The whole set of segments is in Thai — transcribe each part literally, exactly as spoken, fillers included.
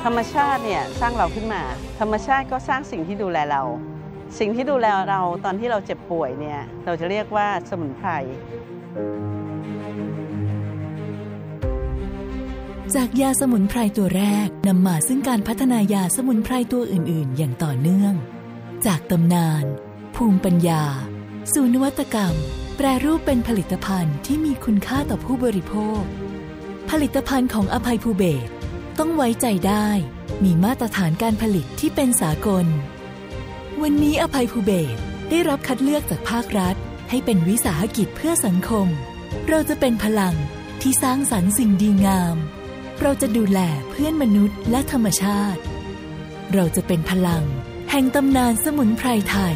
ธรรมชาติเนี่ยสร้างเราขึ้นมาธรรมชาติก็สร้างสิ่งที่ดูแลเราสิ่งที่ดูแลเราตอนที่เราเจ็บป่วยเนี่ยเราจะเรียกว่าสมุนไพรจากยาสมุนไพรตัวแรกนำมาซึ่งการพัฒนายาสมุนไพรตัวอื่นๆอย่างต่อเนื่องจากตำนานภูมิปัญญาสู่นวัตกรรมแปรรูปเป็นผลิตภัณฑ์ที่มีคุณค่าต่อผู้บริโภคผลิตภัณฑ์ของอภัยภูเบศรต้องไว้ใจได้มีมาตรฐานการผลิตที่เป็นสากลวันนี้อภัยภูเบศรได้รับคัดเลือกจากภาครัฐให้เป็นวิสาหกิจเพื่อสังคมเราจะเป็นพลังที่สร้างสรรค์สิ่งดีงามเราจะดูแลเพื่อนมนุษย์และธรรมชาติเราจะเป็นพลังแห่งตำนานสมุนไพรไทย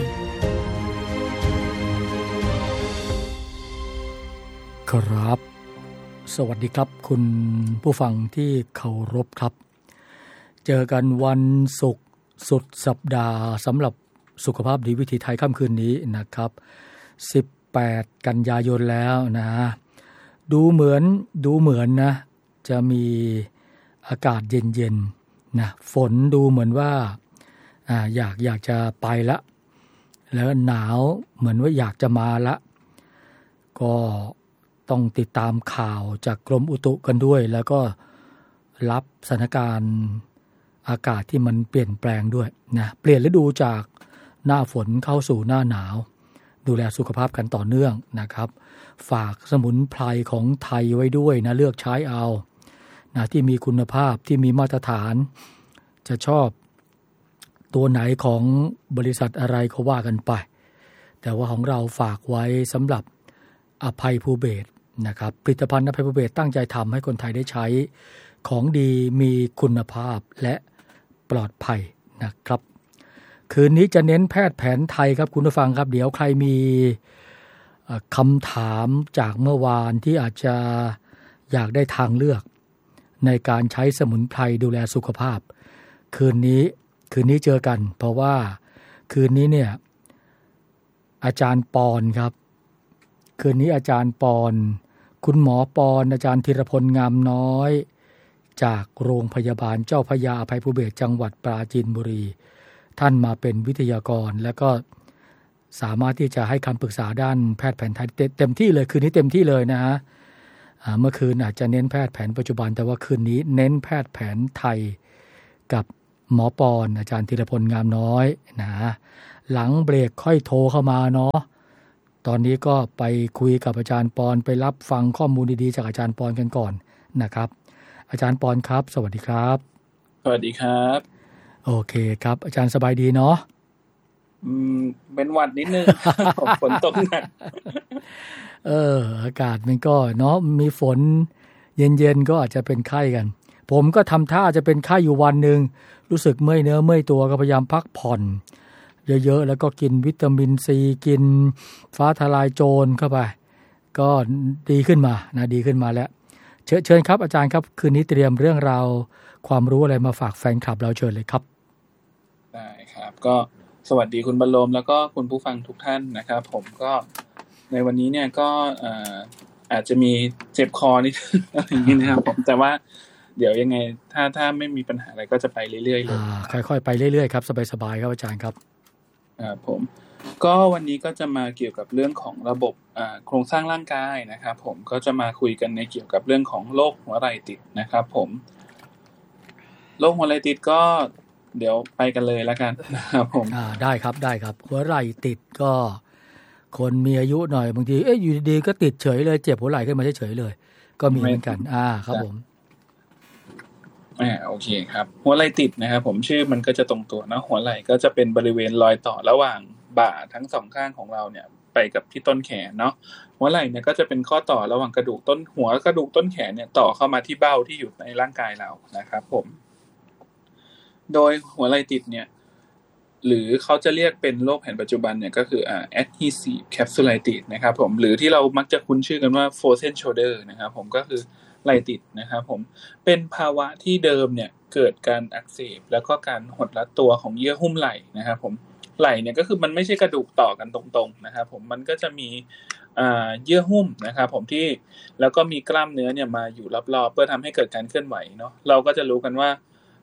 ครับสวัสดีครับคุณผู้ฟังที่เคารพครับเจอกันวันศุกร์สุดสัปดาห์สำหรับสุขภาพดีวิถีไทยค่ำคืนนี้นะครับสิบแปดกันยายนแล้วนะดูเหมือนดูเหมือนนะจะมีอากาศเย็นๆนะฝนดูเหมือนว่าอ่าอยากอยากจะไปละแล้วหนาวเหมือนว่าอยากจะมาละก็ต้องติดตามข่าวจากกรมอุตุกันด้วยแล้วก็รับสถานการณ์อากาศที่มันเปลี่ยนแปลงด้วยนะเปลี่ยนฤดูจากหน้าฝนเข้าสู่หน้าหนาวดูแลสุขภาพกันต่อเนื่องนะครับฝากสมุนไพรของไทยไว้ด้วยนะเลือกใช้เอานะที่มีคุณภาพที่มีมาตรฐานจะชอบตัวไหนของบริษัทอะไรก็ว่ากันไปแต่ว่าของเราฝากไว้สำหรับอภัยภูเบศรนะครับผลิตภัณฑ์อภัยภูเบศรตั้งใจทำให้คนไทยได้ใช้ของดีมีคุณภาพและปลอดภัยนะครับคืนนี้จะเน้นแพทย์แผนไทยครับคุณผู้ฟังครับเดี๋ยวใครมีคำถามจากเมื่อวานที่อาจจะอยากได้ทางเลือกในการใช้สมุนไพรดูแลสุขภาพคืนนี้คืนนี้เจอกันเพราะว่าคืนนี้เนี่ยอาจารย์ปอนครับคืนนี้อาจารย์ปอนคุณหมอปอนอาจารย์ธีรพลงามน้อยจากโรงพยาบาลเจ้าพระยาอภัยภูเบศรจังหวัดปราจีนบุรีท่านมาเป็นวิทยากรและก็สามารถที่จะให้คำปรึกษาด้านแพทย์แผนไทยเต็มที่เลยคืนนี้เต็มที่เลยนะฮะเมื่อคืนอาจจะเน้นแพทย์แผนปัจจุบันแต่ว่าคืนนี้เน้นแพทย์แผนไทยกับหมอปอนอาจารย์ธีรพลงามน้อยนะหลังเบรกค่อยโทรเข้ามาเนาะตอนนี้ก็ไปคุยกับอาจารย์ปอนไปรับฟังข้อมูลดีๆจากอาจารย์ปอนกันก่อนนะครับอาจารย์ปอนครับสวัสดีครับสวัสดีครับโอเคครับอาจารย์สบายดีเนาะอืมเป็นหวัดนิดนึง ฝนตกหนักเอออากาศมันก็เนาะมีฝนเย็นๆก็อาจจะเป็นไข้กันผมก็ทำท่าจะเป็นไข้อยู่วันนึงรู้สึกเมื่อยเนื้อเมื่อยตัวก็พยายามพักผ่อนเยอะๆแล้วก็กินวิตามินซีกินฟ้าทลายโจรเข้าไปก็ดีขึ้นมานะดีขึ้นมาแล้วเชิญเชิญครับอาจารย์ครับคืนนี้เตรียมเรื่องราวความรู้อะไรมาฝากแฟนคลับเราเชิญเลยครับได้ครับก็สวัสดีคุณบรรลมแล้วก็คุณผู้ฟังทุกท่านนะครับผมก็ในวันนี้เนี่ยก็อาจจะมีเจ็บคอนิดอะไรอย่างนี้นะครับผมแต่ว่าเดี๋ยวยังไงถ้าถ้าไม่มีปัญหาอะไรก็จะไปเรื่อยๆเลยค่อยๆไปเรื่อยๆครับสบายๆครับอาจารย์ครับครับผมก็วันนี้ก็จะมาเกี่ยวกับเรื่องของระบบโครงสร้างร่างกายนะครับผมก็จะมาคุยกันในเกี่ยวกับเรื่องของโรคหัวไหล่ติดนะครับผมโรคหัวไหล่ติดก็เดี๋ยวไปกันเลยแล้วกันนะครับผมอ่าได้ครับได้ครับหัวไหล่ติดก็คนมีอายุหน่อยบางทีเอ๊ะอยู่ดีๆก็ติดเฉยเลยเจ็บหัวไหล่ขึ้นมาเฉยๆเลยก็มีเหมือนกันอ่าครับผมอ่าโอเคครับหัวไหล่ติดนะครับผมชื่อมันก็จะตรงตัวนะหัวไหล่ก็จะเป็นบริเวณรอยต่อระหว่างบ่าทั้งสองข้างของเราเนี่ยไปกับที่ต้นแขนเนาะหัวไหล่เนี่ยก็จะเป็นข้อต่อระหว่างกระดูกต้นหัวกระดูกต้นแขนเนี่ยต่อเข้ามาที่เบ้าที่อยู่ในร่างกายเรานะครับผมโดยหัวไหล่ติดเนี่ยหรือเขาจะเรียกเป็นโรคแผนปัจจุบันเนี่ยก็คืออ่า adhesive capsulitis นะครับผมหรือที่เรามักจะคุ้นชื่อกันว่า frozen shoulder นะครับผมก็คือไหล่ติดนะครับผมเป็นภาวะที่เดิมเนี่ยเกิดการอักเสบแล้วก็การหดรัดตัวของเยื่อหุ้มไหล่นะครับผมไหล่เนี่ยก็คือมันไม่ใช่กระดูกต่อกันตรงๆนะครับผมมันก็จะมีอ่าเยื่อหุ้มนะครับผมที่แล้วก็มีกล้ามเนื้อเนี่ยมาอยู่รอบๆเพื่อทำให้เกิดการเคลื่อนไหวเนาะเราก็จะรู้กันว่า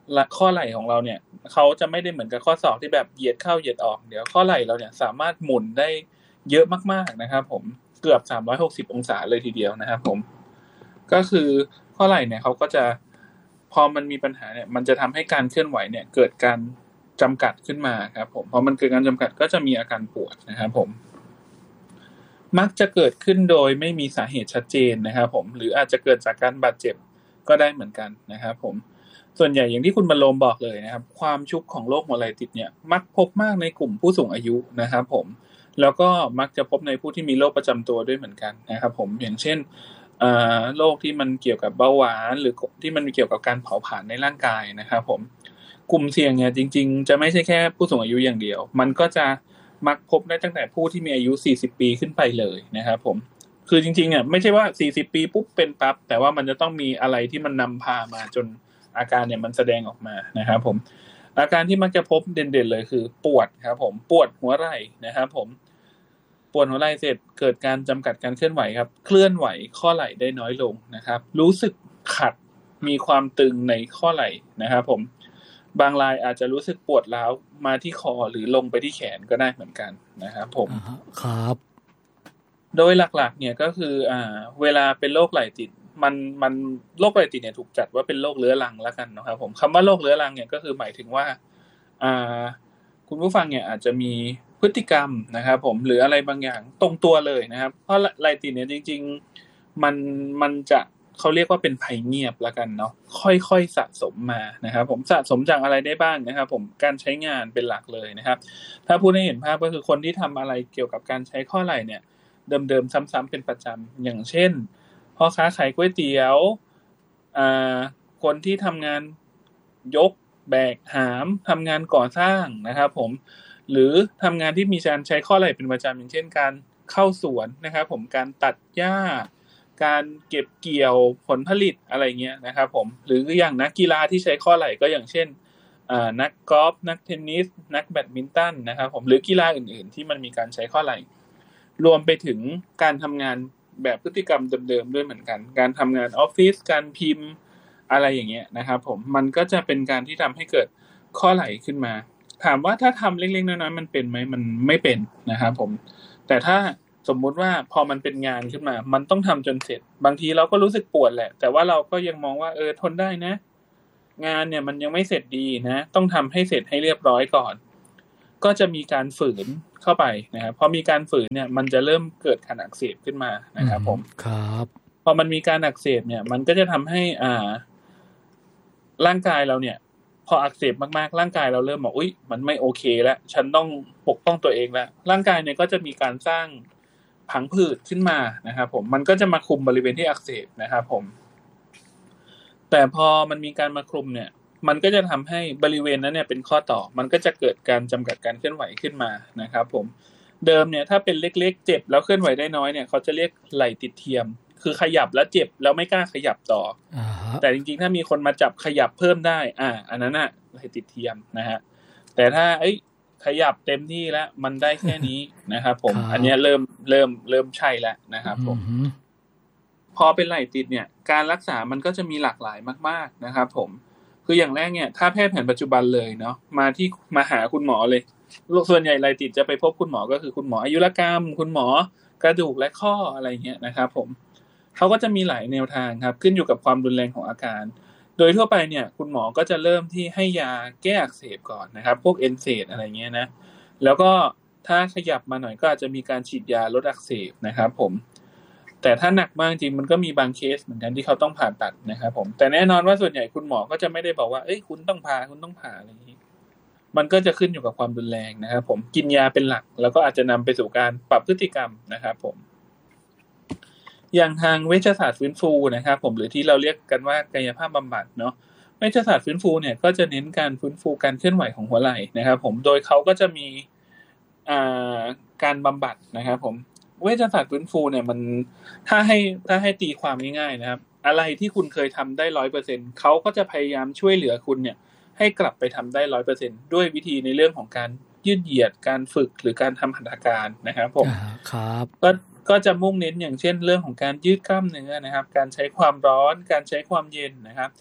ข้อไหล่ของเราเนี่ยเขาจะไม่ได้เหมือนกับข้อศอกที่แบบเหยียดเข้าเหยียดออกเดี๋ยวข้อไหล่เราเนี่ยสามารถหมุนได้เยอะมากๆนะครับผมเกือบสามร้อยหกสิบองศาเลยทีเดียวนะครับผมก็คือข้อไหล่เนี่ยเขาก็จะพอมันมีปัญหาเนี่ยมันจะทำให้การเคลื่อนไหวเนี่ยเกิดการจำกัดขึ้นมาครับผมพอมันเกิดการจำกัดก็จะมีอาการปวดนะครับผมมักจะเกิดขึ้นโดยไม่มีสาเหตุชัดเจนนะครับผมหรืออาจจะเกิดจากการบาดเจ็บก็ได้เหมือนกันนะครับผมส่วนใหญ่อย่างที่คุณบรรโลมบอกเลยนะครับความชุกของโรคหัวไหล่ติดเนี่ยมักพบมากในกลุ่มผู้สูงอายุนะครับผมแล้วก็มักจะพบในผู้ที่มีโรคประจำตัวด้วยเหมือนกันนะครับผมอย่างเช่นโรคที่มันเกี่ยวกับเบาหวานหรือที่มันเกี่ยวกับการเผาผลาญในร่างกายนะครับผมกลุ่มเสี่ยงเนี่ยจริงๆจะไม่ใช่แค่ผู้สูงอายุอย่างเดียวมันก็จะมักพบได้ตั้งแต่ผู้ที่มีอายุสี่สิบปีขึ้นไปเลยนะครับผมคือจริงๆเนี่ยไม่ใช่ว่าสี่สิบปีปุ๊บเป็นปั๊บแต่ว่ามันจะต้องมีอะไรที่มันนำพามาจนอาการเนี่ยมันแสดงออกมานะครับผมอาการที่มักจะพบเด่นๆเลยคือปวดครับผมปวดหัวไหล่นะครับผมปวดหัวไหล่เสร็จเกิดการจำกัดการเคลื่อนไหวครับเคลื่อนไหวข้อไหล่ได้น้อยลงนะครับรู้สึกขัดมีความตึงในข้อไหล่นะครับผมบางรายอาจจะรู้สึกปวดร้าวมาที่คอหรือลงไปที่แขนก็ได้เหมือนกันนะครับผมครับโดยหลักๆเนี่ยก็คืออ่าเวลาเป็นโรคไหล่ติดมันมันโรคไหล่ติดเนี่ยถูกจัดว่าเป็นโรคเรื้อรังแล้วกันนะครับผมคำว่าโรคเรื้อรังเนี่ยก็คือหมายถึงว่าอ่าคุณผู้ฟังเนี่ยอาจจะมีพฤติกรรมนะครับผมหรืออะไรบางอย่างตรงตัวเลยนะครับเพราะไหล่ติดเนี่ยจริงๆมันมันจะเขาเรียกว่าเป็นภัยเงียบแล้วกันเนาะค่อยๆสะสมมานะครับผมสะสมจากอะไรได้บ้างนะครับผมการใช้งานเป็นหลักเลยนะครับถ้าพูดให้เห็นภาพก็คือคนที่ทำอะไรเกี่ยวกับการใช้ข้อไหล่เนี่ยเดิมๆซ้ำๆเป็นประจำอย่างเช่นพ่อค้าขายก๋วยเตี๋ยวอ่าคนที่ทำงานยกแบกหามทำงานก่อสร้างนะครับผมหรือทำงานที่มีการใช้ข้อไหล่เป็นประจำอย่างเช่นการเข้าสวนนะครับผมการตัดหญ้าการเก็บเกี่ยวผลผลิตอะไรเงี้ยนะครับผมหรืออย่างนักกีฬาที่ใช้ข้อไหล่ก็อย่างเช่นอ่านักกอล์ฟนักเทนนิสนักแบดมินตันนะครับผมหรือกีฬาอื่นๆที่มันมีการใช้ข้อไหล่รวมไปถึงการทำงานแบบพฤติกรรมเดิมๆด้วยเหมือนกันการทำงานออฟฟิศการพิมพ์อะไรอย่างเงี้ยนะครับผมมันก็จะเป็นการที่ทำให้เกิดข้อไหล่ขึ้นมาถามว่าถ้าทำเล็กๆน้อยๆมันเป็นไหมมันไม่เป็นนะครับผมแต่ถ้าสมมุติว่าพอมันเป็นงานขึ้นมามันต้องทำจนเสร็จบางทีเราก็รู้สึกปวดแหละแต่ว่าเราก็ยังมองว่าเออทนได้นะงานเนี่ยมันยังไม่เสร็จดีนะต้องทำให้เสร็จให้เรียบร้อยก่อนก็จะมีการฝืนเข้าไปนะครับพอมีการฝืนเนี่ยมันจะเริ่มเกิดการอักเสบขึ้นมานะครับผมครับพอมันมีการอักเสบเนี่ยมันก็จะทำให้อ่าร่างกายเราเนี่ยพออักเสบมากๆร่างกายเราเริ่มบอกอุ๊ยมันไม่โอเคแล้วฉันต้องปกป้องตัวเองแล้วร่างกายเนี่ยก็จะมีการสร้างผังผืดขึ้นมานะครับผมมันก็จะมาคุมบริเวณที่อักเสบนะครับผมแต่พอมันมีการมาคุมเนี่ยมันก็จะทำให้บริเวณนั้นเนี่ยเป็นข้อต่อมันก็จะเกิดการจำกัดการเคลื่อนไหวขึ้นมานะครับผมเดิมเนี่ยถ้าเป็นเล็กๆเจ็บแล้วเคลื่อนไหวได้น้อยเนี่ยเขาจะเรียกไหล่ติดเทียมคือขยับแล้วเจ็บแล้วไม่กล้าขยับต่อ uh-huh. แต่จริงๆถ้ามีคนมาจับขยับเพิ่มได้อ่าอันนั้นน่ะไหล่ติดเทียมนะฮะแต่ถ้าเอ้ยขยับเต็มที่แล้วมันได้แค่นี้นะครับผม uh-huh. อันนี้เริ่มเริ่มเริ่มใช่แล้วนะครับผม uh-huh. พอเป็นไหล่ติดเนี่ยการรักษามันก็จะมีหลากหลายมากๆนะครับผมคืออย่างแรกเนี่ยถ้าแพทย์แผนปัจจุบันเลยเนาะมาที่มาหาคุณหมอเลยส่วนใหญ่ไหล่ติดจะไปพบคุณหมอก็คือคุณหมออายุรกรรมคุณหมอกระดูกและข้ออะไรเงี้ยนะครับผมเขาก็จะมีหลายแนวทางครับขึ้นอยู่กับความรุนแรงของอาการโดยทั่วไปเนี่ยคุณหมอก็จะเริ่มที่ให้ยาแก้อักเสบก่อนนะครับพวกเอนเซดอะไรเงี้ยนะแล้วก็ถ้าขยับมาหน่อยก็อาจจะมีการฉีดยาลดอักเสบนะครับผมแต่ถ้าหนักมากจริงมันก็มีบางเคสเหมือนกันที่เขาต้องผ่าตัดนะครับผมแต่แน่นอนว่าส่วนใหญ่คุณหมอก็จะไม่ได้บอกว่าเอ้ยคุณต้องผ่าคุณต้องผ่าอะไรอย่างนี้มันก็จะขึ้นอยู่กับความรุนแรงนะครับผมกินยาเป็นหลักแล้วก็อาจจะนำไปสู่การปรับพฤติกรรมนะครับผมอย่างทางเวชศาสตร์ฟื้นฟูนะครับผมหรือที่เราเรียกกันว่ากายภาพบำบัดเนาะเวชศาสตร์ฟื้นฟูเนี่ยก็จะเน้นการฟื้นฟูการเคลื่อนไหวของหัวไหล่นะครับผมโดยเขาก็จะมีอ่าการบำบัดนะครับผมเวชศาสตร์ฟื้นฟูเนี่ยมันถ้าให้ถ้าให้ตีความง่ายๆนะครับอะไรที่คุณเคยทำได้ ร้อยเปอร์เซ็นต์ เขาก็จะพยายามช่วยเหลือคุณเนี่ยให้กลับไปทำได้ ร้อยเปอร์เซ็นต์ ด้วยวิธีในเรื่องของการยืดเหยียดการฝึกหรือการทำหัตถการนะครับผมครับก็ก็จะมุ่งเน้นอย่างเช่นเรื่องของการยืดกล้ามเนื้อนะครับการใช้ความร้อนการใช้ความเย็นนะครับ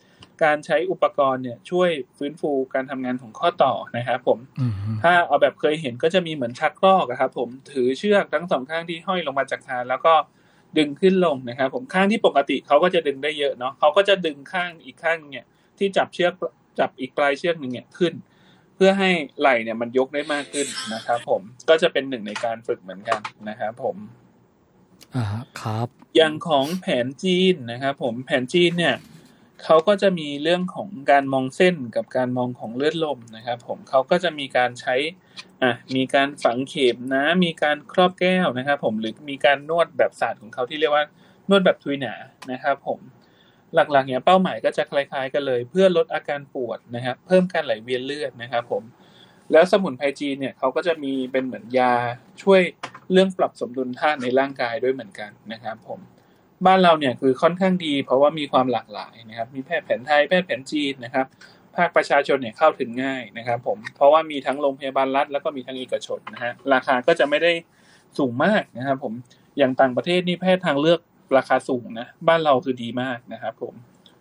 การใช้อุปกรณ์เนี่ยช่วยฟื้นฟูการทำงานของข้อต่อนะครับผม mm-hmm. ถ้าเอาแบบเคยเห็นก็จะมีเหมือนชักรอกครับผมถือเชือกทั้งสองข้างที่ห้อยลงมาจากคานแล้วก็ดึงขึ้นลงนะครับผมข้างที่ปกติเขาก็จะดึงได้เยอะเนาะเขาก็จะดึงข้างอีกข้างเนี่ยที่จับเชือกจับอีกปลายเชือกนึงเนี่ยขึ้นเพื่อให้ไหล่เนี่ยมันยกได้มากขึ้นนะครับผมก็จะเป็นหนึ่งในการฝึกเหมือนกันนะครับผมอ่าครับอย่างของแผนจีนนะครับผมแผนจีนเนี่ยเขาก็จะมีเรื่องของการมองเส้นกับการมองของเลือดลมนะครับผมเขาก็จะมีการใช้อ่ะมีการฝังเข็มนะมีการครอบแก้วนะครับผมหรือมีการนวดแบบศาสตร์ของเขาที่เรียกว่านวดแบบทุยหนานะครับผมหลักๆเนี่ยเป้าหมายก็จะคล้ายๆกันเลยเพื่อลดอาการปวดนะครับเพิ่มการไหลเวียนเลือดนะครับผมแล้วสมุนไพรจีนเนี่ยเขาก็จะมีเป็นเหมือนยาช่วยเรื่องปรับสมดุลธาตุในร่างกายด้วยเหมือนกันนะครับผมบ้านเราเนี่ยคือค่อนข้างดีเพราะว่ามีความหลากหลายนะครับมีแพทย์แผนไทยแพทย์แผนจีนนะครับภาคประชาชนเนี่ยเข้าถึงง่ายนะครับผมเพราะว่ามีทั้งโรงพยาบาลรัฐแล้วก็มีทั้งเอกชนนะฮะราคาก็จะไม่ได้สูงมากนะครับผมอย่างต่างประเทศนี่แพทย์ทางเลือกราคาสูงนะบ้านเราคือดีมากนะครับผม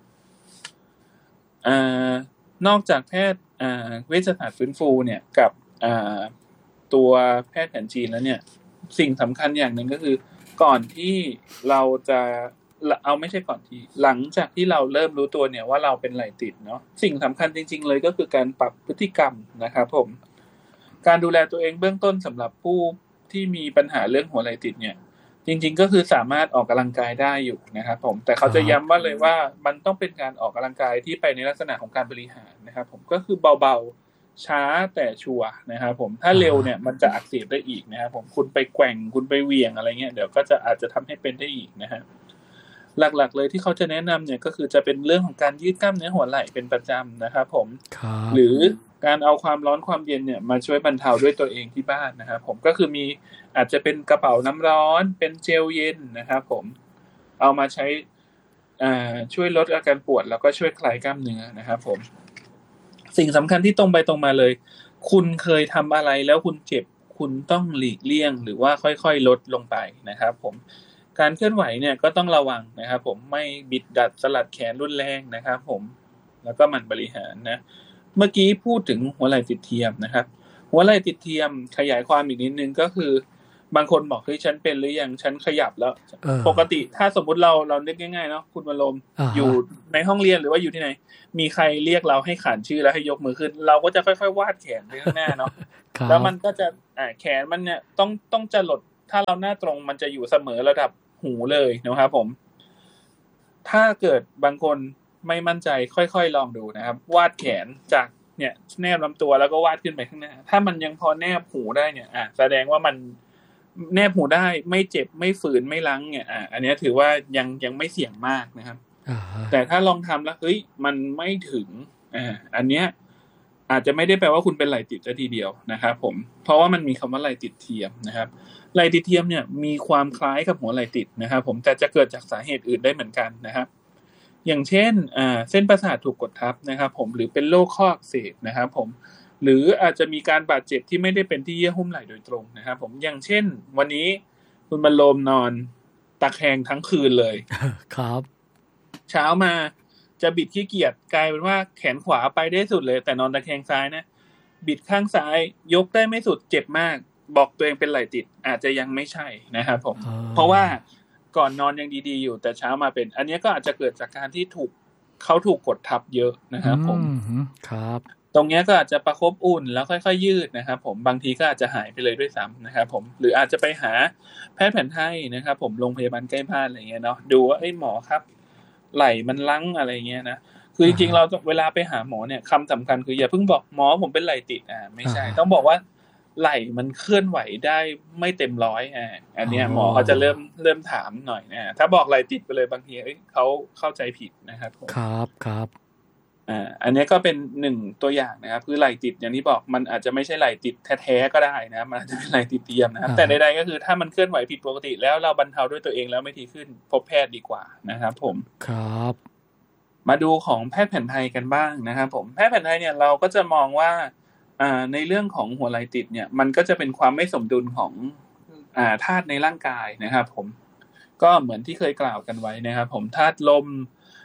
อ่านอกจากแพทย์อ่าเวชศาสตร์ฟื้นฟูเนี่ยกับอ่าตัวแพทย์แผนจีนแล้วเนี่ยสิ่งสำคัญอย่างหนึ่งก็คือก่อนที่เราจะเอาไม่ใช่ก่อนที่หลังจากที่เราเริ่มรู้ตัวเนี่ยว่าเราเป็นไหลติดเนาะสิ่งสำคัญจริงๆเลยก็คือการปรับพฤติกรรมนะครับผมการดูแลตัวเองเบื้องต้นสำหรับผู้ที่มีปัญหาเรื่องหัวไหล่ติดเนี่ยจริงๆก็คือสามารถออกกำลังกายได้อยู่นะครับผมแต่เขาจะย้ำว่าเลยว่ามันต้องเป็นการออกกำลังกายที่ไปในลักษณะของการบริหารนะครับผมก็คือเบาๆช้าแต่ชัวร์นะครับผมถ้าเร็วเนี่ยมันจะอักเสบได้อีกนะครับผมคุณไปแกว่งคุณไปเหวี่ยงอะไรเงี้ยเดี๋ยวก็จะอาจจะทำให้เป็นได้อีกนะฮะหลักๆเลยที่เขาจะแนะนำเนี่ยก็คือจะเป็นเรื่องของการยืดกล้ามเนื้อหัวไหล่เป็นประจำนะครับผมหรือการเอาความร้อนความเย็นเนี่ยมาช่วยบรรเทาด้วยตัวเองที่บ้านนะครับผมก็คือมีอาจจะเป็นกระเป๋าน้ำร้อนเป็นเจลเย็นนะครับผมเอามาใช้อ่าช่วยลดอาการปวดแล้วก็ช่วยคลายกล้ามเนื้อนะครับผมสิ่งสำคัญที่ตรงไปตรงมาเลยคุณเคยทำอะไรแล้วคุณเจ็บคุณต้องหลีกเลี่ยงหรือว่าค่อยๆลดลงไปนะครับผมการเคลื่อนไหวเนี่ยก็ต้องระวังนะครับผมไม่บิดดัดสลัดแขนรุนแรงนะครับผมแล้วก็หมั่นบริหารนะเมื่อกี้พูดถึงหัวไหล่ติดเทียมนะครับหัวไหล่ติดเทียมขยายความอีกนิดนึงก็คือบางคนบอกเฮ้ยฉันเป็นหรือยังฉันขยับแล้วปกติถ้าสมมุติเราเรานึกง่ายๆเนาะคุณวรมอยู่ในห้องเรียนหรือว่าอยู่ที่ไหนมีใครเรียกเราให้ขานชื่อแล้วให้ยกมือขึ้นเราก็จะค่อยๆวาดแขนไปข้างหน้าเนาะแล้วมันก็จะอ่าแขนมันเนี่ยต้องต้องจะหลดถ้าเราหน้าตรงมันจะอยู่เสมอระดับหูเลยนะครับผมถ้าเกิดบางคนไม่มั่นใจค่อยๆลองดูนะครับวาดแขนจากเนี่ยแนบลำตัวแล้วก็วาดขึ้นไปข้างหน้าถ้ามันยังพอแนบหูได้เนี่ยอ่ะแสดงว่ามันแนบหูได้ไม่เจ็บไม่ฝืนไม่ลั้งเนี่ยอ่ะอันนี้ถือว่ายังยังไม่เสี่ยงมากนะครับแต่ถ้าลองทำแล้วเฮ้ยมันไม่ถึงอ่าอันเนี้ยอาจจะไม่ได้แปลว่าคุณเป็นไหล่ติดซะทีเดียวนะครับผมเพราะว่ามันมีคำว่าไหล่ติดเทียมนะครับไหล่ติดเทียมเนี่ยมีความคล้ายกับหัวไหล่ติดนะครับผมแต่จะเกิดจากสาเหตุอื่นได้เหมือนกันนะครับอย่างเช่นอ่าเส้นประสาทถูกกดทับนะครับผมหรือเป็นโรคข้ออักเสบนะครับผมหรืออาจจะมีการบาดเจ็บที่ไม่ได้เป็นที่เยื่อหุ้มไหล่โดยตรงนะครับผมอย่างเช่นวันนี้คุณบรรลมนอนตะแคงทั้งคืนเลยครับเช้ามาจะบิดขี้เกียจกลายเป็นว่าแขนขวาไปได้สุดเลยแต่นอนตะแคงซ้ายนะบิดข้างซ้ายยกได้ไม่สุดเจ็บมากบอกตัวเองเป็นไหล่ติดอาจจะยังไม่ใช่นะครับผมเพราะว่าก่อนนอนยังดีๆอยู่แต่เช้ามาเป็นอันนี้ก็อาจจะเกิดจากการที่ถูกเขาถูกกดทับเยอะนะครับผมครับตรงนี้ก็อาจจะประคบอุ่นแล้วค่อยๆยืดนะครับผมบางทีก็อาจจะหายไปเลยด้วยซ้ำนะครับผมหรืออาจจะไปหาแพทย์แผนไทยนะครับผมโรงพยาบาลใกล้บ้านอะไรเงี้ยเนาะดูว่าเอ้ยหมอครับไหล่มันลั้งอะไรเงี้ยนะคือจริงๆเราเวลาไปหาหมอเนี่ยคำสำคัญคืออย่าเพิ่งบอกหมอผมเป็นไหล่ติดอ่าไม่ใช่ต้องบอกว่าไหล่มันเคลื่อนไหวได้ไม่เต็มร้อยอ่าอันเนี้ยหมอเขาจะเริ่มเริ่มถามหน่อยนะถ้าบอกไหล่ติดไปเลยบางทีเอ้ยเขาเข้าใจผิดนะครับผมครับครับอ่าอันนี้ก็เป็นหนึ่งตัวอย่างนะครับคือไหล่ติดอย่างที่บอกมันอาจจะไม่ใช่ไหล่ติดแท้ๆก็ได้นะมันอาจจะเป็นไหล่ติดเทียมนะครับแต่ใดๆก็คือถ้ามันเคลื่อนไหวผิดปกติแล้วเราบรรเทาด้วยตัวเองแล้วไม่ดีขึ้นพบแพทย์ดีกว่านะครับผมครับมาดูของแพทย์แผนไทยกันบ้างนะครับผมแพทย์แผนไทยเนี่ยเราก็จะมองว่าอ่าในเรื่องของหัวไหล่ติดเนี่ยมันก็จะเป็นความไม่สมดุลของอ่าธาตุในร่างกายนะครับผมก็เหมือนที่เคยกล่าวกันไว้นะครับผมธาตุลม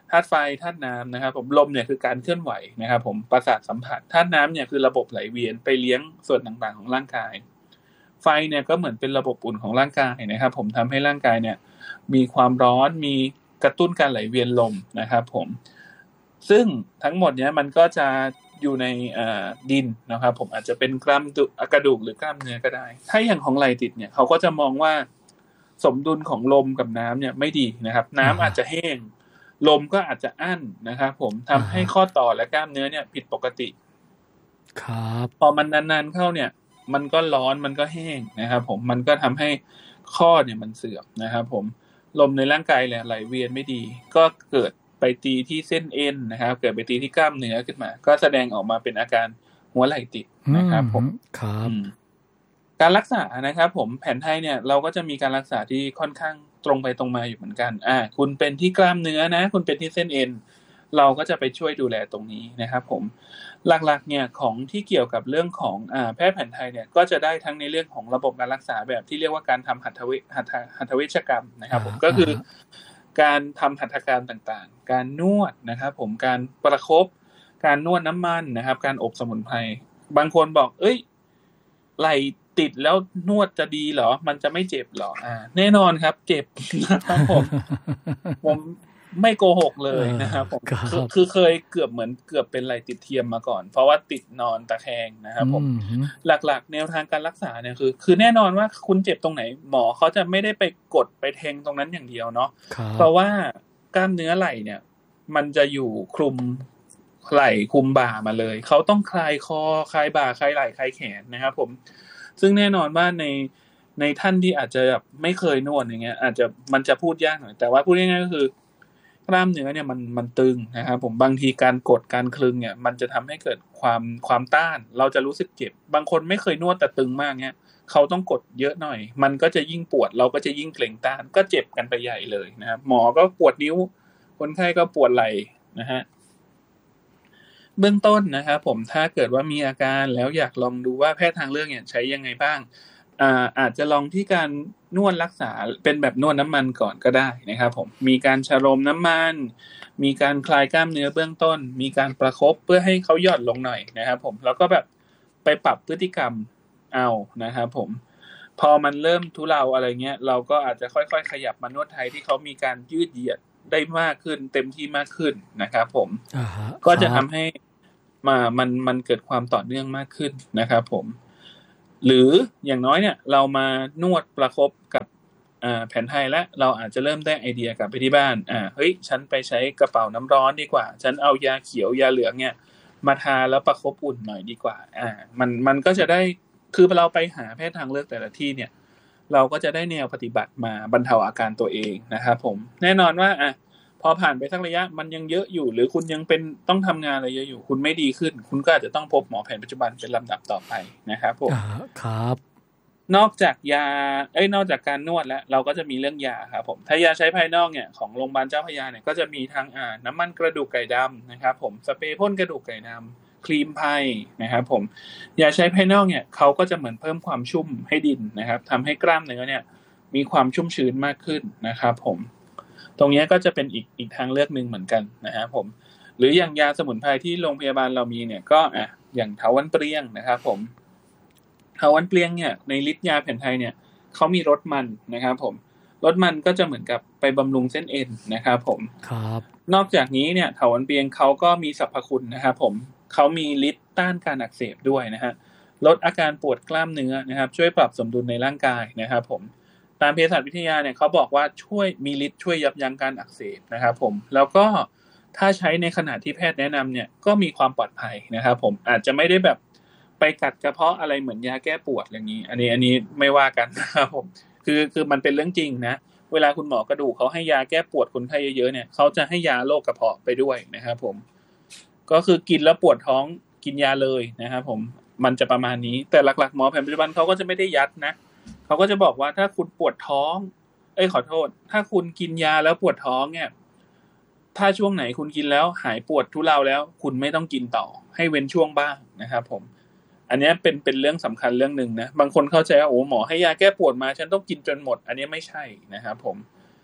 ธาตุไฟธาตุน้ำนะครับผมลมเนี่ยคือการเคลื่อนไหวนะครับผมประสาทสัมผัสธาตุน้ำเนี่ยคือระบบไหลเวียนไปเลี้ยงส่วนต่างๆของร่างกายไฟเนี่ยก็เหมือนเป็นระบบอุ่นของร่างกายนะครับผมทำให้ร่างกายเนี่ยมีความร้อนมีกระตุ้นการไหลเวียนลมนะครับผมซึ่งทั้งหมดเนี้ยมันก็จะอยู่ในดินนะครับผมอาจจะเป็นกล้ามกระดูกหรือกล้ามเนื้อก็ได้ถ้าอย่างของไหลติดเนี่ยเขาก็จะมองว่าสมดุลของลมกับน้ำเนี่ยไม่ดีนะครับน้ำอาจจะแห้งลมก็อาจจะอั้นนะครับผมทำให้ข้อต่อและกล้ามเนื้อเนี่ยผิดปกติครับพอมันนานๆเข้าเนี่ยมันก็ร้อนมันก็แห้งนะครับผมมันก็ทำให้ข้อเนี่ยมันเสื่อมนะครับผมลมในร่างกายเนี่ยไหลเวียนไม่ดีก็เกิดไปตีที่เส้นเอ็นนะครับเกิดไปตีที่กล้ามเนื้อขึ้นมาก็แสดงออกมาเป็นอาการหัวไหล่ติดนะครับผมครับการรักษานะครับผมแผนไทยเนี่ยเราก็จะมีการรักษาที่ค่อนข้างตรงไปตรงมาอยู่เหมือนกันอ่าคุณเป็นที่กล้ามเนื้อนะคุณเป็นที่เส้นเอ็นเราก็จะไปช่วยดูแลตรงนี้นะครับผมหลักๆเนี่ยของที่เกี่ยวกับเรื่องของอ่าแพทย์แผนไทยเนี่ยก็จะได้ทั้งในเรื่องของระบบการรักษาแบบที่เรียกว่าการทำหัตถเวชหัตถเวชกรรมนะครับผมก็คือการทำหัตถการต่างๆการนวดนะครับผมการประคบการนวดน้ำมันนะครับการอบสมุนไพรบางคนบอกเอ้ยไหลติดแล้วนวดจะดีเหรอมันจะไม่เจ็บเหรออ่าแน่นอนครับเจ็บนะครับผมผมไม่โกหกเลยนะครับผมคือคือเคยเกือบเหมือนเกือบเป็นไหลติดเทียมมาก่อนเพราะว่าติดนอนตะแคงนะครับผมหลักๆแนวทางการรักษาเนี่ยคือคือแน่นอนว่าคุณเจ็บตรงไหนหมอเขาจะไม่ได้ไปกดไปแทงตรงนั้นอย่างเดียวเนาะเพราะว่ากล้ามเนื้อไหล่เนี่ยมันจะอยู่คลุมไหล่คลุมบ่ามาเลยเขาต้องคลายคอคลายบ่าคลายไหล่คลายแขนนะครับผมซึ่งแน่นอนว่าในในท่านที่อาจจะแบบไม่เคยนวดอย่างเงี้ยอาจจะมันจะพูดยากหน่อยแต่ว่าพูดง่ายๆก็คือกล้ามเนื้อเนี่ยมันมันตึงนะครับผมบางทีการกดการคลึงเนี่ยมันจะทำให้เกิดความความต้านเราจะรู้สึกเจ็บบางคนไม่เคยนวดแต่ตึงมากเนี่ยเขาต้องกดเยอะหน่อยมันก็จะยิ่งปวดเราก็จะยิ่งเกร็งต้านก็เจ็บกันไปใหญ่เลยนะครับหมอก็ปวดนิ้วคนไข้ก็ปวดไหล่นะฮะเบื้องต้นนะครับผมถ้าเกิดว่ามีอาการแล้วอยากลองดูว่าแพทย์ทางเลือกเนี่ยใช้ยังไงบ้างอ่าอาจจะลองที่การนวดรักษาเป็นแบบนวดน้ำมันก่อนก็ได้นะครับผมมีการชโลมน้ำมันมีการคลายกล้ามเนื้อเบื้องต้นมีการประคบเพื่อให้เขาหย่อนลงหน่อยนะครับผมแล้วก็แบบไปปรับพฤติกรรมเอานะครับผมพอมันเริ่มทุเลาอะไรเงี้ยเราก็อาจจะค่อยๆขยับมานวดไทยที่เขามีการยืดเหยียดได้มากขึ้นเต็มที่มากขึ้นนะครับผม uh-huh. ก็จะทำให้มามันมันเกิดความต่อเนื่องมากขึ้นนะครับผมหรืออย่างน้อยเนี่ยเรามานวดประคบกับอ่าแผนไทยและเราอาจจะเริ่มได้ไอเดียกลับไปที่บ้านอ่าเฮ้ยฉันไปใช้กระเป๋าน้ำร้อนดีกว่าฉันเอายาเขียวยาเหลืองเนี่ยมาทาแล้วประคบอุ่นหน่อยดีกว่าอ่ามันมันก็จะได้คือเราไปหาแพทย์ทางเลือกแต่ละที่เนี่ยเราก็จะได้แนวปฏิบัติมาบรรเทาอาการตัวเองนะครับผมแน่นอนว่าอ่ะพอผ่านไปสักระยะมันยังเยอะอยู่หรือคุณยังเป็นต้องทำงานอะไรเยอะอยู่คุณไม่ดีขึ้นคุณก็อาจจะต้องพบหมอแผนปัจจุบันเป็นลำดับต่อไปนะครับผมครับนอกจากยาเอ้ยนอกจากการนวดแล้วเราก็จะมีเรื่องยาครับผมถ้ายาใช้ภายนอกเนี่ยของโรงพยาบาลเจ้าพระยาเนี่ยก็จะมีทั้งอ่าน้ำมันกระดูกไก่ดำนะครับผมสเปรย์พ่นกระดูกไก่ดำครีมไพนะครับผมยาใช้ภายนอกเนี่ยเขาก็จะเหมือนเพิ่มความชุ่มให้ดินนะครับทำให้กล้ามเนื้อเนี่ยมีความชุ่มชื้นมากขึ้นนะครับผมตรงนี้ก็จะเป็นอีกอีกทางเลือกนึงเหมือนกันนะครับผมหรืออย่างยาสมุนไพรที่โรงพยาบาลเรามีเนี่ยก็อ่ะอย่างเถาวัลย์เปรี้ยงนะครับผมเถาวัลย์เปรี้ยงเนี่ยในฤทธิ์ยาแผนไทยเนี่ยเขามีรสมันนะครับผมรสมันก็จะเหมือนกับไปบำรุงเส้นเอ็นนะครับผมครับนอกจากนี้เนี่ยเถาวัลย์เปรี้ยงเขาก็มีสรรพคุณนะครับผมเขามีฤทธิ์ต้านการอักเสบด้วยนะฮะลดอาการปวดกล้ามเนื้อนะครับช่วยปรับสมดุลในร่างกายนะครับผมตามเภสัชวิทยาเนี่ยเขาบอกว่าช่วยมีฤทธิ์ช่วยยับยั้งการอักเสบนะครับผมแล้วก็ถ้าใช้ในขณะที่แพทย์แนะนำเนี่ยก็มีความปลอดภัยนะครับผมอาจจะไม่ได้แบบไปกัดกระเพาะอะไรเหมือนยาแก้ปวดอย่างนี้อันนี้อันนี้ไม่ว่ากันนะครับผมคือคือมันเป็นเรื่องจริงนะเวลาคุณหมอกระดูกเขาให้ยาแก้ปวดคนไข้เยอะๆเนี่ยเขาจะให้ยาโรคกระเพาะไปด้วยนะครับผมก็คือกินแล้วปวดท้องกินยาเลยนะครับผมมันจะประมาณนี้แต่หลักๆหมอแผนปัจจุบันเขาก็จะไม่ได้ยัดนะเขาก็จะบอกว่าถ้าคุณปวดท้องเอ้ยขอโทษถ้าคุณกินยาแล้วปวดท้องเนี่ยถ้าช่วงไหนคุณกินแล้วหายปวดทุเลาแล้วคุณไม่ต้องกินต่อให้เว้นช่วงบ้างนะครับผมอันนี้เป็นเป็นเรื่องสำคัญเรื่องนึงนะบางคนเข้าใจว่าโอ้หมอให้ยาแก้ปวดมาฉันต้องกินจนหมดอันนี้ไม่ใช่นะครับผม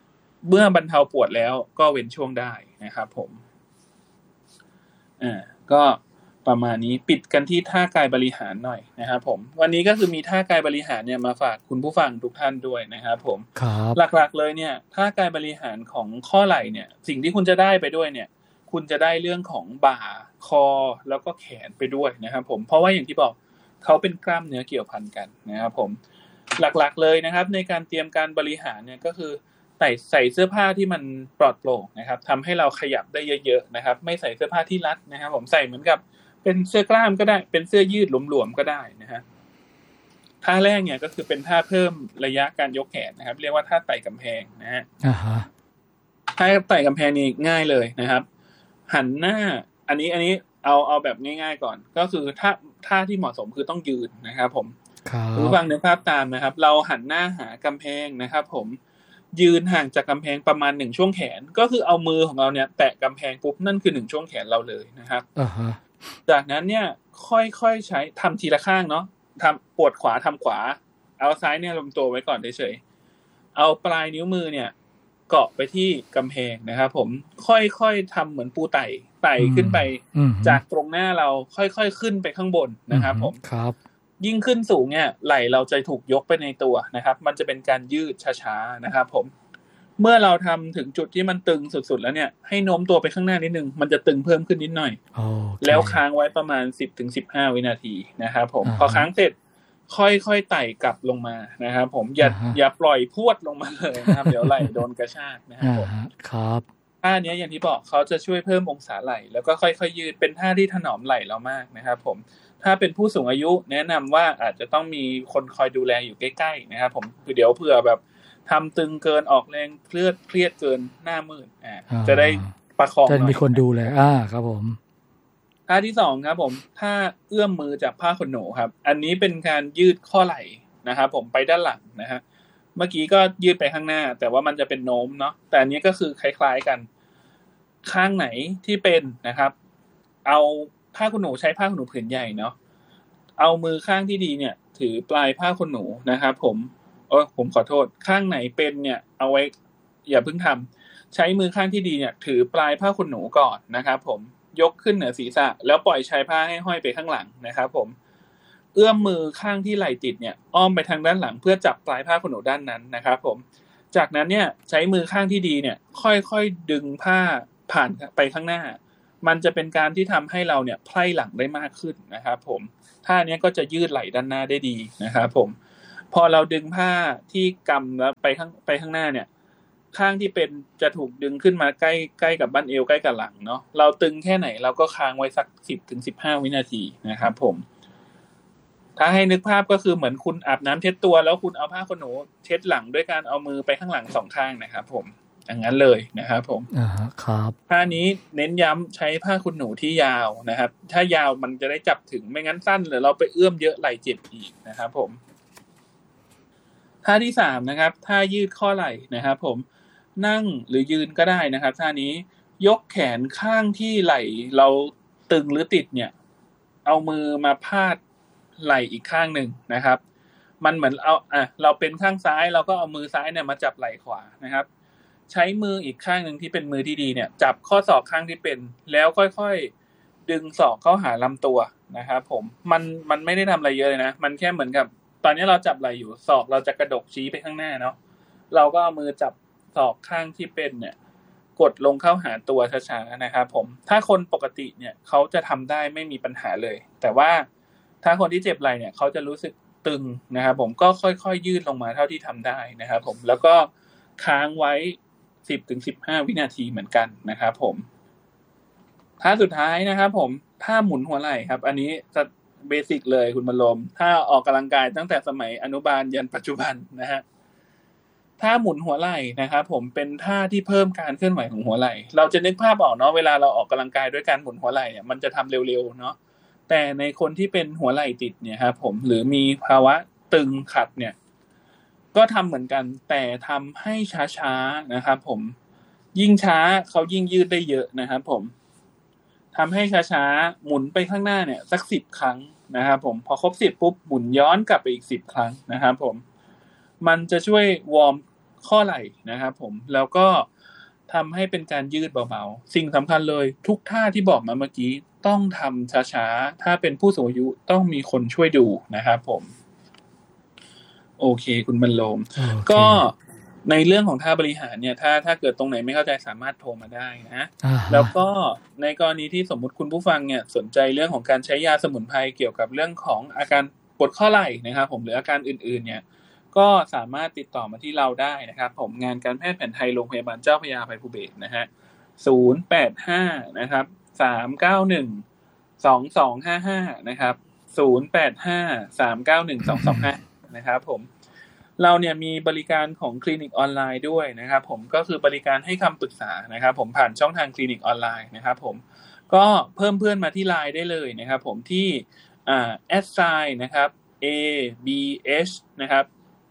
เมื่อบรรเทาปวดแล้วก็เว้นช่วงได้นะครับผมอ่าก็ประมาณนี้ปิดกันที่ท่ากายบริหารหน่อยนะครับผมวันนี้ก็คือมีท่ากายบริหารเนี่ยมาฝากคุณผู้ฟังทุกท่านด้วยนะครับผมครับหลักๆเลยเนี่ยท่ากายบริหารของข้อไหล่เนี่ยสิ่งที่คุณจะได้ไปด้วยเนี่ยคุณจะได้เรื่องของบ่าคอแล้วก็แขนไปด้วยนะครับผมเพราะว่าอย่างที่บอกเขาเป็นกล้ามเนื้อเกี่ยวพันกันนะครับผมหลักๆเลยนะครับในการเตรียมการบริหารเนี่ยก็คือใส่ใส่เสื้อผ้าที่มันปลอดโปร่งนะครับทำให้เราขยับได้เยอะๆนะครับไม่ใส่เสื้อผ้าที่รัดนะครับผมใส่เหมือนกับเป็นเสื้อกล้ามก็ได้เป็นเสื้อยืดหลวมๆก็ได้นะฮะท่าแรกเนี่ยก็คือเป็นท่าเพิ่มระยะการยกแขนนะครับเรียกว่าท่าไต่กำแพงนะฮะอ่าฮะท่าไต่กำแพงนี่ง่ายเลยนะครับหันหน้าอันนี้อันนี้เอาเอาแบบง่ายๆก่อนก็คือท่าท่าที่เหมาะสมคือต้องยืนนะครับผมคุณฟังในภาพตามนะครับเราหันหน้าหากำแพงนะครับผมยืนห่างจากกำแพงประมาณหนึ่งช่วงแขนก็คือเอามือของเราเนี่ยแตะกำแพงปุ๊บนั่นคือหนึ่งช่วงแขนเราเลยนะครับอ่าฮะจากนั้นเนี่ยค่อยๆใช้ทำทีละข้างเนาะทำปวดขวาทำขวาเอาซ้ายเนี่ยลงตัวไว้ก่อนเฉยๆเอาปลายนิ้วมือเนี่ยเกาะไปที่กำแพงนะครับผมค่อยๆทำเหมือนปูไต่ไต่ขึ้นไปจากตรงหน้าเราค่อยๆขึ้นไปข้างบนนะครับผมครับยิ่งขึ้นสูงเนี่ยไหล่เราจะถูกยกไปในตัวนะครับมันจะเป็นการยืดช้าๆนะครับผมเมื่อเราทำถึงจุดที่มันตึงสุดๆแล้วเนี่ยให้โน้มตัวไปข้างหน้านิดนึงมันจะตึงเพิ่มขึ้นนิดหน่อย okay. แล้วค้างไว้ประมาณ สิบถึงสิบห้า วินาทีนะครับผม uh-huh. พอค้างเสร็จค่อยๆไต่กลับลงมานะครับผมอย่า uh-huh. อย่าปล่อยพรวดลงมาเลยนะครับ เดี๋ยวไหล่โดนกระชากนะครับผม uh-huh. ครับท่านี้อย่างที่บอกเขาจะช่วยเพิ่มองศาไหล่แล้วก็ค่อยๆยืดเป็นท่าที่ถนอมไหล่เรามากนะครับผมถ้าเป็นผู้สูงอายุแนะนำว่าอาจจะต้องมีคนคอยดูแลอยู่ใกล้ๆนะครับผมเดี๋ยวเผื่อแบบทำตึงเกินออกแรงเครียดเครียดเกินหน้ามืดอ่าจะได้ประคองจะมีคนดูแลอ่าครับผมท่าที่สองครับผมท่าเอื้อมมือจากผ้าขนหนูครับอันนี้เป็นการยืดข้อไหล่นะครับผมไปด้านหลังนะฮะเมื่อกี้ก็ยืดไปข้างหน้าแต่ว่ามันจะเป็นโน้มเนาะแต่อันนี้ก็คือคล้ายๆกันข้างไหนที่เป็นนะครับเอาผ้าขนหนูใช้ผ้าขนหนูผืนใหญ่เนาะเอามือข้างที่ดีเนี่ยถือปลายผ้าขนหนูนะครับผมเออผมขอโทษข้างไหนเป็นเนี่ยเอาไว้อย่าเพิ่งทำใช้มือข้างที่ดีเนี่ยถือปลายผ้าขนหนูก่อนนะครับผมยกขึ้นเหนือศีรษะแล้วปล่อยชายผ้าให้ห้อยไปข้างหลังนะครับผมเอื้อมมือข้างที่ไหล่ติดเนี่ยอ้อมไปทางด้านหลังเพื่อจับปลายผ้าขนหนูด้านนั้นนะครับผมจากนั้นเนี่ยใช้มือข้างที่ดีเนี่ยค่อยๆดึงผ้าผ่านไปข้างหน้ามันจะเป็นการที่ทำให้เราเนี่ยไพร่หลังได้มากขึ้นนะครับผมท่านี้ก็จะยืดไหล่ด้านหน้าได้ดีนะครับผมพอเราดึงผ้าที่กำแล้วไปข้างไปข้างหน้าเนี่ยข้างที่เป็นจะถูกดึงขึ้นมาใกล้ใกล้กับบั้นเอวใกล้กับหลังเนาะเราตึงแค่ไหนเราก็ค้างไว้สัก สิบถึงสิบห้า วินาทีนะครับผมถ้าให้นึกภาพก็คือเหมือนคุณอาบน้ำเช็ดตัวแล้วคุณเอาผ้าขนหนูเช็ดหลังด้วยการเอามือไปข้างหลังสองข้างนะครับผมอย่างนั้นเลยนะครับผมอ่าครับท่านี้เน้นย้ำใช้ผ้าขนหนูที่ยาวนะครับถ้ายาวมันจะได้จับถึงไม่งั้นสั้นหรือเราไปเอื้อมเยอะไหล่เจ็บอีกนะครับผมท่าที่สามนะครับท่ายืดข้อไหล่นะครับผมนั่งหรือยืนก็ได้นะครับท่านี้ยกแขนข้างที่ไหล่เราตึงหรือติดเนี่ยเอามือมาพาดไหล่อีกข้างหนึ่งนะครับมันเหมือนเอาอ่ะเราเป็นข้างซ้ายเราก็เอามือซ้ายเนี่ยมาจับไหล่ขวานะครับใช้มืออีกข้างหนึ่งที่เป็นมือที่ดีเนี่ยจับข้อศอกข้างที่เป็นแล้วค่อยๆดึงศอกเข้าหาลำตัวนะครับผมมันมันไม่ได้ทำอะไรเยอะเลยนะมันแค่เหมือนกับตอนนี้เราจับไหล่อยู่ศอกเราจะกระดกชี้ไปข้างหน้าเนาะเราก็เอามือจับศอกข้างที่เป็นเนี่ยกดลงเข้าหาตัวช้าๆนะครับผมถ้าคนปกติเนี่ยเขาจะทำได้ไม่มีปัญหาเลยแต่ว่าถ้าคนที่เจ็บไหล่เนี่ยเขาจะรู้สึกตึงนะครับผมก็ค่อยๆยืดลงมาเท่าที่ทำได้นะครับผมแล้วก็ค้างไว้ สิบถึงสิบห้า วินาทีเหมือนกันนะครับผมท่าสุดท้ายนะครับผมท่าหมุนหัวไหล่ครับอันนี้จะเบสิกเลยคุณบรรลมถ้าออกกำลังกายตั้งแต่สมัยอนุบาลยันปัจจุบันนะฮะท่าหมุนหัวไหล่นะครับผมเป็นท่าที่เพิ่มการเคลื่อนไหวของหัวไหล่เราจะนึกภาพออกเนาะเวลาเราออกกำลังกายด้วยการหมุนหัวไหล่เนี่ยมันจะทำเร็วๆเนาะแต่ในคนที่เป็นหัวไหล่ติดเนี่ยครับผมหรือมีภาวะตึงขัดเนี่ยก็ทำเหมือนกันแต่ทำให้ช้าๆนะครับผมยิ่งช้าเขายิ่งยืดได้เยอะนะครับผมทำให้ช้าๆหมุนไปข้างหน้าเนี่ยสักสิบครั้งนะครับผมพอครบสิบปุ๊บหมุนย้อนกลับไปอีกสิบครั้งนะครับผมมันจะช่วยวอร์มข้อไหล่นะครับผมแล้วก็ทำให้เป็นการยืดเบาๆสิ่งสำคัญเลยทุกท่าที่บอกมาเมื่อกี้ต้องทำช้าๆถ้าเป็นผู้สูงอายุต้องมีคนช่วยดูนะครับผมโอเคคุณบรรลม okay. ก็ในเรื่องของท่าบริหารเนี่ยถ้าถ้าเกิดตรงไหนไม่เข้าใจสามารถโทรมาได้นะ uh-huh. แล้วก็ในกรณีที่สมมุติคุณผู้ฟังเนี่ยสนใจเรื่องของการใช้ยาสมุนไพรเกี่ยวกับเรื่องของอาการปวดข้อไหล่นะครับผมหรืออาการอื่นๆเนี่ยก็สามารถติดต่อมาที่เราได้นะครับผมงานการแพทย์แผนไทยโรงพยาบาลเจ้าพระยาอภัยภูเบศรนะฮะศูนย์ แปด ห้านะครับสาม เก้า หนึ่ง สอง สอง ห้า ห้านะครับศูนย์ แปด ห้า สาม เก้า หนึ่ง สอง สอง ห้านะครับผมเราเนี่ยมีบริการของคลินิกออนไลน์ด้วยนะครับผมก็คือบริการให้คำปรึกษานะครับผมผ่านช่องทางคลินิกออนไลน์นะครับผมก็เพิ่มเพื่อนมาที่ไลน์ได้เลยนะครับผมที่อ่าแอดไซน์นะครับ A B H นะครับ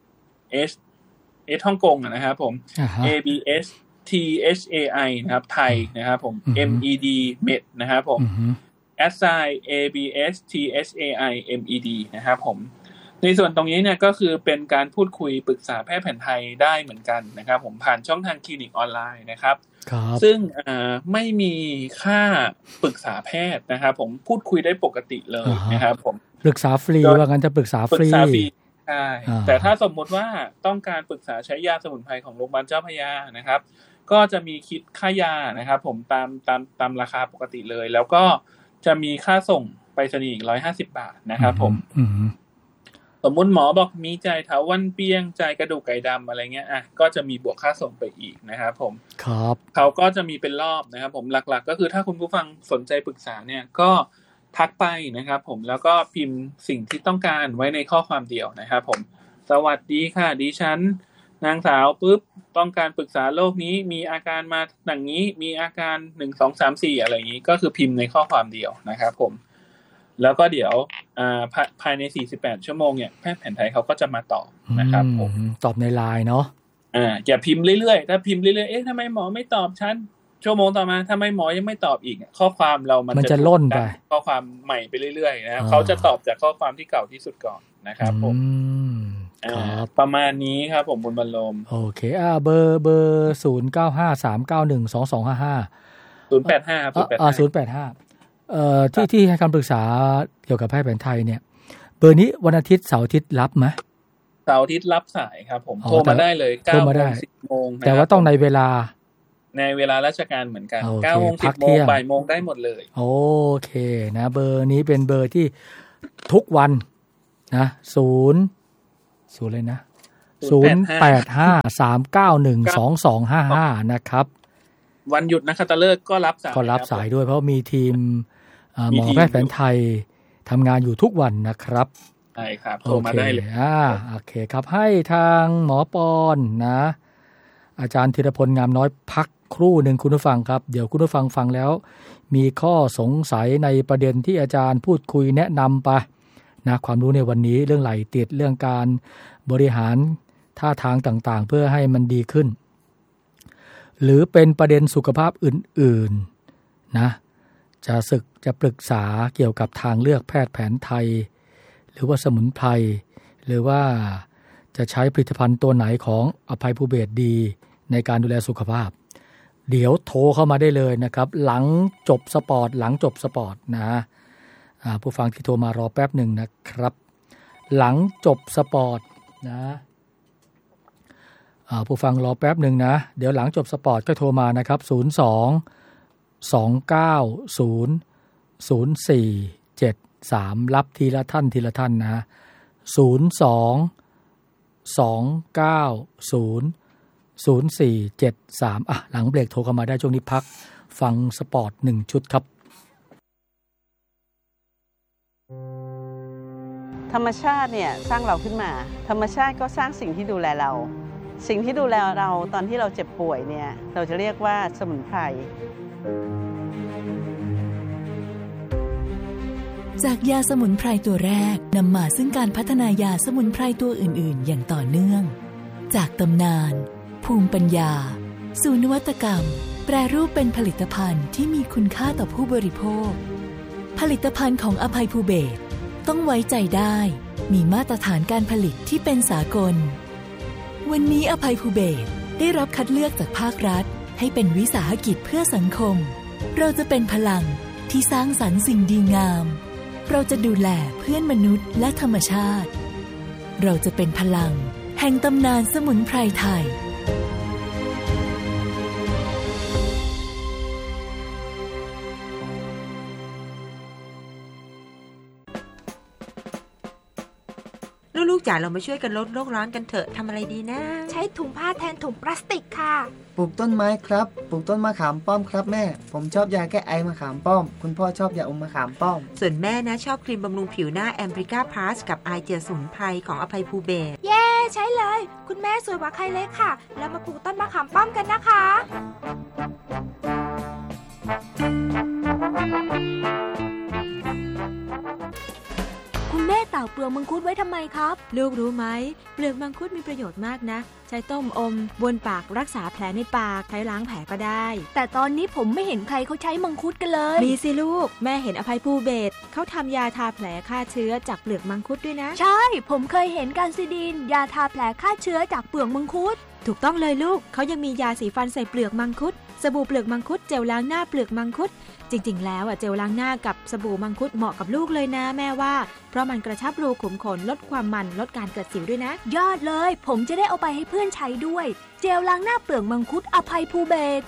S S ฮ่องกงนะครับผม uh-huh. A B S T H A I นะครับไทยนะครับผม uh-huh. M E D Med นะครับผม uh-huh. แอดไซน์ A B S T H A I M E D นะครับผมในส่วนตรงนี้เนี่ยก็คือเป็นการพูดคุยปรึกษาแพทย์แผนไทยได้เหมือนกันนะครับผมผ่านช่องทางคลินิกออนไลน์นะครับซึ่งไม่มีค่าปรึกษาแพทย์นะครับผมพูดคุยได้ปกติเลยนะครับผมปรึกษาฟรีว่างั้นจะปรึกษาฟรีใช่แต่ถ้าสมมติว่าต้องการปรึกษาใช้ยาสมุนไพรของโรงพยาบาลเจ้าพระยานะครับก็จะมีคิดค่ายานะครับผมตามตามตามราคาปกติเลยแล้วก็จะมีค่าส่งไปรษณีย์อีกหนึ่งร้อยห้าสิบบาทนะครับผมสมมุติหมอบอกมีจ่ายเถาวัลย์เปียงจ่ายกระดูกไก่ดำอะไรเงี้ยอ่ะก็จะมีบวกค่าส่งไปอีกนะครับผมครับเขาก็จะมีเป็นรอบนะครับผมหลักๆก็คือถ้าคุณผู้ฟังสนใจปรึกษาเนี่ยก็ทักไปนะครับผมแล้วก็พิมพ์สิ่งที่ต้องการไว้ในข้อความเดียวนะครับผมสวัสดีค่ะดิฉันนางสาวปุ๊บต้องการปรึกษาโรคนี้มีอาการมาอย่างนี้มีอาการหนึ่ง สอง สาม สี่อะไรอย่างนี้ก็คือพิมพ์ในข้อความเดียวนะครับผมแล้วก็เดี๋ยวอ่าภายในสี่สิบแปดชั่วโมงเนี่ยแพทย์แผนไทยเขาก็จะมาตอบนะครับผมตอบใน ไลน์ เนาะอ่าอย่าพิมพ์เรื่อยๆถ้าพิมพ์เรื่อยๆเอ๊ะทำไมหมอไม่ตอบฉันชั่วโมงต่อมาทำไมหมอยังไม่ตอบอีกข้อความเรามันจะล่นไปข้อความใหม่ไปเรื่อยๆนะครับเขาจะตอบจากข้อความที่เก่าที่สุดก่อนนะครับผมครับประมาณนี้ครับผมบุญบรรลมโอเคอ่าเบอร์เบอร์ศูนย์ เก้า ห้า สาม เก้า หนึ่ง สอง สอง ห้า ห้าศูนย์ แปด ห้า ครับอ่าศูนย์ แปด ห้าเอ่อที่ที่ให้คำปรึกษาเกี่ยวกับแพทย์แผนไทยเนี่ยเบอร์นี้วันอาทิตย์เสาร์อาทิตย์รับไหมเสาร์อาทิตย์รับสายครับผมโทรมาได้เลยเก้าโมง สิบโมงแต่ว่าต้องในเวลาในเวลาราชการเหมือนกันเก้าโมง สิบโมงบ่ายโมงได้หมดเลยโอเคนะเบอร์นี้เป็นเบอร์ที่ทุกวันนะศูนย์ศูนย์เลยนะศูนย์ แปด ห้า สาม เก้า หนึ่ง สอง สอง ห้า ห้านะครับวันหยุดนักขัตฤกษ์ก็รับสายก็รับสายด้วยเพราะมีทีมหมอแพทย์แผนไทยทำงานอยู่ทุกวันนะครับใช่ครับโทรมาได้เลยอ่าโอเคครับให้ทางหมอปอนนะอาจารย์ธีรพลงามน้อยพักครู่หนึ่งคุณผู้ฟังครับเดี๋ยวคุณผู้ฟังฟังแล้วมีข้อสงสัยในประเด็นที่อาจารย์พูดคุยแนะนำไปนะความรู้ในวันนี้เรื่องไหล่ติดเรื่องการบริหารท่าทางต่างๆเพื่อให้มันดีขึ้นหรือเป็นประเด็นสุขภาพอื่นๆนะจะศึกจะปรึกษาเกี่ยวกับทางเลือกแพทย์แผนไทยหรือว่าสมุนไพรหรือว่าจะใช้ผลิตภัณฑ์ตัวไหนของอภัยภูเบศรดีในการดูแลสุขภาพเดี๋ยวโทรเข้ามาได้เลยนะครับหลังจบสปอร์ตหลังจบสปอร์ตนะผู้ฟังที่โทรมารอแป๊บหนึ่งนะครับหลังจบสปอร์ตนะผู้ฟังรอแป๊บหนึ่งนะเดี๋ยวหลังจบสปอร์ตก็โทรมานะครับศูนย์ สอง สอง เก้า ศูนย์ ศูนย์ สี่ เจ็ด สามรับทีละท่านทีละท่านนะศูนย์ สอง สอง เก้า ศูนย์ ศูนย์ สี่ เจ็ด สามอ่ะหลังเบรกโทรเข้ามาได้ช่วงนี้พักฟังสปอร์ตหนึ่งชุดครับธรรมชาติเนี่ยสร้างเราขึ้นมาธรรมชาติก็สร้างสิ่งที่ดูแลเราสิ่งที่ดูแลเราตอนที่เราเจ็บป่วยเนี่ยเราจะเรียกว่าสมุนไพรจากยาสมุนไพรตัวแรกนำมาซึ่งการพัฒนายาสมุนไพรตัวอื่นๆอย่างต่อเนื่องจากตำนานภูมิปัญญาสู่นวัตกรรมแปรรูปเป็นผลิตภัณฑ์ที่มีคุณค่าต่อผู้บริโภคผลิตภัณฑ์ของอภัยภูเบศรต้องไว้ใจได้มีมาตรฐานการผลิตที่เป็นสากลวันนี้อภัยภูเบศรได้รับคัดเลือกจากภาครัฐให้เป็นวิสาหกิจเพื่อสังคมเราจะเป็นพลังที่สร้างสรรค์สิ่งดีงามเราจะดูแลเพื่อนมนุษย์และธรรมชาติเราจะเป็นพลังแห่งตำนานสมุนไพรไทยลูกๆจ๋าเรามาช่วยกันลดโลกร้อนกันเถอะทำอะไรดีนะใช้ถุงผ้าแทนถุงพลาสติกค่ะปลูกต้นไม้ครับปลูกต้นมะขามป้อมครับแม่ผมชอบยาแก้ไอมะขามป้อมคุณพ่อชอบยาอมมะขามป้อมส่วนแม่นะชอบครีมบำรุงผิวหน้าแอมบริก้าพลัสกับไอเจียสมุนไพรของอภัยภูเบศรเย้ใช้เลยคุณแม่สวยกว่าใครเลยค่ะแล้วมาปลูกต้นมะขามป้อมกันนะคะคุณแม่เต่าเปลือกมังคุดไว้ทำไมครับลูกรู้ไหมเปลือกมังคุดมีประโยชน์มากนะใช้ต้มอมบ้วนปากรักษาแผลในปากใช้ล้างแผลก็ได้แต่ตอนนี้ผมไม่เห็นใครเขาใช้มังคุดกันเลยมีสิลูกแม่เห็นอภัยภูเบศรเขาทำยาทาแผลฆ่าเชื้อจากเปลือกมังคุดด้วยนะใช่ผมเคยเห็นการซิดินยาทาแผลฆ่าเชื้อจากเปลือกมังคุดถูกต้องเลยลูกเขายังมียาสีฟันใส่เปลือกมังคุดสบู่เปลือกมังคุดเจลล้างหน้าเปลือกมังคุดจริงๆแล้วอ่ะเจลล้างหน้ากับสบู่มังคุดเหมาะกับลูกเลยนะแม่ว่าเพราะมันกระชับรูขุมขนลดความมันลดการเกิดสิวด้วยนะยอดเลยผมจะได้เอาไปให้เพื่อนใช้ด้วยเจลล้างหน้าเปลือกมังคุดอภัยภูเบศร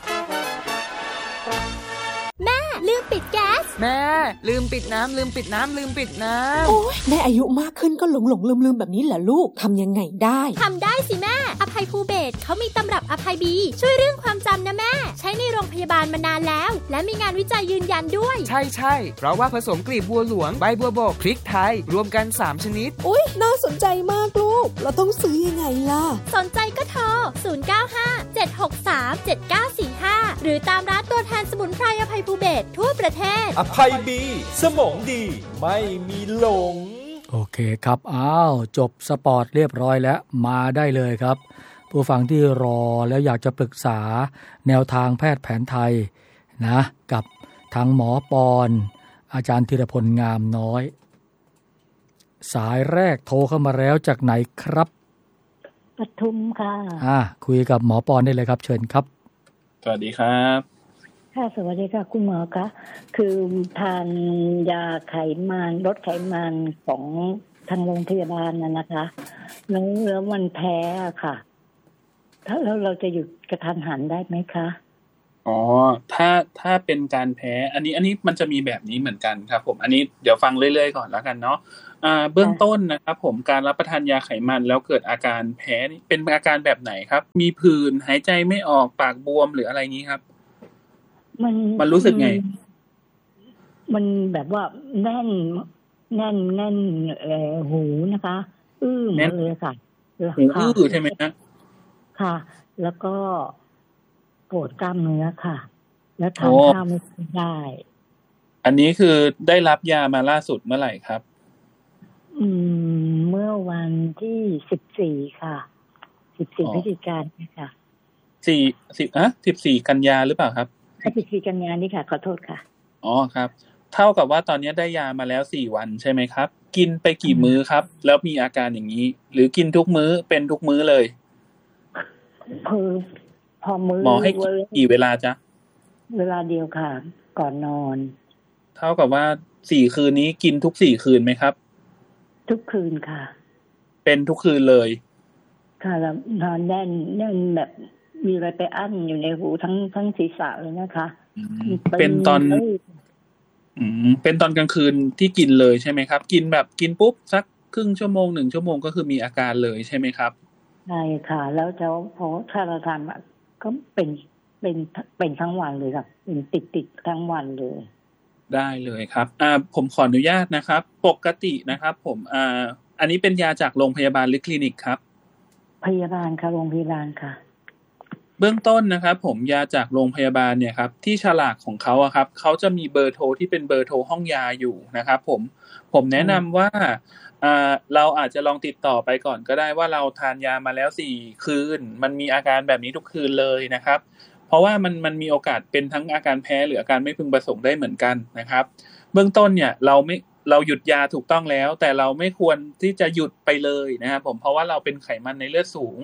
แม่ลืมปิดแก๊สแม่ลืมปิดน้ำลืมปิดน้ำลืมปิดน้ำโอ้ยแม่อายุมากขึ้นก็หลงหลงลืมลืมแบบนี้เหรอลูกทำยังไงได้ทำได้สิแม่อภัยภูเบศรเขามีตำรับอภัยบีช่วยเรื่องความจำนะแม่ใช้ในโรงพยาบาลมานานแล้วและมีงานวิจัยยืนยันด้วยใช่ใช่เพราะว่าผสมกลีบบัวหลวงใบบัวบกพริกไทยรวมกันสามชนิดอุ๊ยน่าสนใจมากลูกเราต้องซื้อยังไงล่ะสนใจก็โทรศูนย์ เก้า ห้า เจ็ด หก สาม เจ็ด เก้า สี่ ห้าหรือตามร้านตัวแทนสมุนไพรอภัยภูเบศรทั่วประเทศอภัยบีสมองดีไม่มีหลงโอเคครับอ้าวจบสปอร์ตเรียบร้อยแล้วมาได้เลยครับผู้ฟังที่รอแล้วอยากจะปรึกษาแนวทางแพทย์แผนไทยนะกับทางหมอปอนอาจารย์ธีรพลงามน้อยสายแรกโทรเข้ามาแล้วจากไหนครับปทุมค่ะอ่าคุยกับหมอปอนได้เลยครับเชิญครับสวัสดีครับค่ะสวัสดีค่ะคุณหมอคะคือทานยาไขมันลดไขมันของทางโรงพยาบาลน่ะนะคะแล้วแล้วมันแพ้ค่ะถ้าแล้วเราจะหยุดกระทันหันได้ไหมคะอ๋อถ้าถ้าเป็นการแพ้อันนี้อันนี้มันจะมีแบบนี้เหมือนกันครับผมอันนี้เดี๋ยวฟังเรื่อยๆก่อนแล้วกันเนาะอ่าเบื้องต้นนะครับผมการรับประทานยาไขมันแล้วเกิดอาการแพ้นี่เป็นอาการแบบไหนครับมีผื่นหายใจไม่ออกปากบวมหรืออะไรงี้ครับมันมันรู้สึกไงมันแบบว่าแน่นแน่นแน่นเอ่อหูนะคะอื้อมาเลยค่ะหูอื้อใช่ไหมนะค่ะแล้วก็ปวดกล้ามเนื้อค่ะแล้วทานข้าวไม่ได้อันนี้คือได้รับยามาล่าสุดเมื่อไหร่ครับอืมเมื่อวันที่สิบสี่ค่ะสิบสี่พฤศจิกายนค่ะสี่สิบอ่ะสิบสี่กันยาหรือเปล่าครับสิบสี่กันยายนนี่ค่ะขอโทษค่ะอ๋อครับเท่ากับว่าตอนนี้ได้ยามาแล้วสี่วันใช่ไหมครับกินไปกี่มื้อครับแล้วมีอาการอย่างนี้หรือกินทุกมื้อเป็นทุกมื้อเลยคือพอมื้อหมอให้กี่เวลาจ๊ะเวลาเดียวค่ะก่อนนอนเท่ากับว่าสี่คืนนี้กินทุกสี่คืนไหมครับทุกคืนค่ะเป็นทุกคืนเลยค่ะแล้วนอนแน่นแน่นแบบมีอะไรไปอั้นอยู่ในหูทั้งทั้งศีรษะเลยนะคะเป็นตอนอืมเป็นตอนกลางคืนที่กินเลยใช่ไหมครับกินแบบกินปุ๊บสักครึ่งชั่วโมงหนึ่งชั่วโมงก็คือมีอาการเลยใช่ไหมครับใช่ค่ะแล้วจะพอถ้าเราทานก็เป็นเป็นเป็นทั้งวันเลยครับเป็นติดติดทั้งวันเลยได้เลยครับอ่าผมขออนุญาตนะครับปกตินะครับผมอ่าอันนี้เป็นยาจากโรงพยาบาลหรือคลินิกครับพยาบาลค่ะโรงพยาบาลค่ะเบื้องต้นนะครับผมยาจากโรงพยาบาลเนี่ยครับที่ฉลากของเขาอะครับเขาจะมีเบอร์โทรที่เป็นเบอร์โทรห้องยาอยู่นะครับผมผมแนะนำว่าอ่าเราอาจจะลองติดต่อไปก่อนก็ได้ว่าเราทานยามาแล้วสี่คืนมันมีอาการแบบนี้ทุกคืนเลยนะครับเพราะว่ามันมันมีโอกาสเป็นทั้งอาการแพ้หรืออาการไม่พึงประสงค์ได้เหมือนกันนะครับเบื้องต้นเนี่ยเราไม่เราหยุดยาถูกต้องแล้วแต่เราไม่ควรที่จะหยุดไปเลยนะครับผมเพราะว่าเราเป็นไขมันในเลือดสูง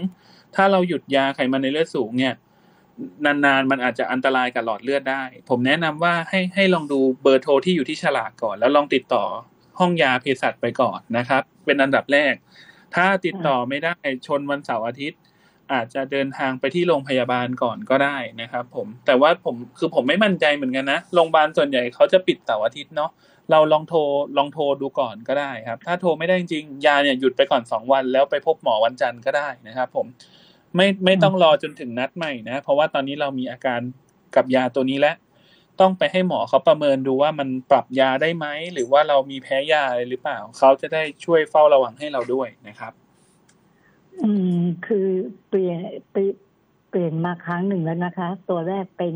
ถ้าเราหยุดยาไขมันในเลือดสูงเนี่ยนานๆมันอาจจะอันตรายกับหลอดเลือดได้ผมแนะนำว่าให้ให้ลองดูเบอร์โทรที่อยู่ที่ฉลากก่อนแล้วลองติดต่อห้องยาเภสัชไปก่อนนะครับเป็นอันดับแรกถ้าติดต่อไม่ได้ชนวันเสาร์อาทิตย์อาจจะเดินทางไปที่โรงพยาบาลก่อนก็ได้นะครับผมแต่ว่าผมคือผมไม่มั่นใจเหมือนกันนะโรงพยาบาลส่วนใหญ่เขาจะปิดเสาร์อาทิตย์เนาะเราลองโทรลองโทรดูก่อนก็ได้ครับถ้าโทรไม่ได้จริงยาเนี่ยหยุดไปก่อนสองวันแล้วไปพบหมอวันจันทร์ก็ได้นะครับผมไม่ไม่ต้องรอจนถึงนัดใหม่นะเพราะว่าตอนนี้เรามีอาการกับยาตัวนี้แล้วต้องไปให้หมอเขาประเมินดูว่ามันปรับยาได้ไหมหรือว่าเรามีแพ้ยาอะไรหรือเปล่าเขาจะได้ช่วยเฝ้าระวังให้เราด้วยนะครับอืมคือเปลี่ยนเปลี่ยนเปลี่ยนมาครั้งหนึ่งแล้วนะคะตัวแรกเป็น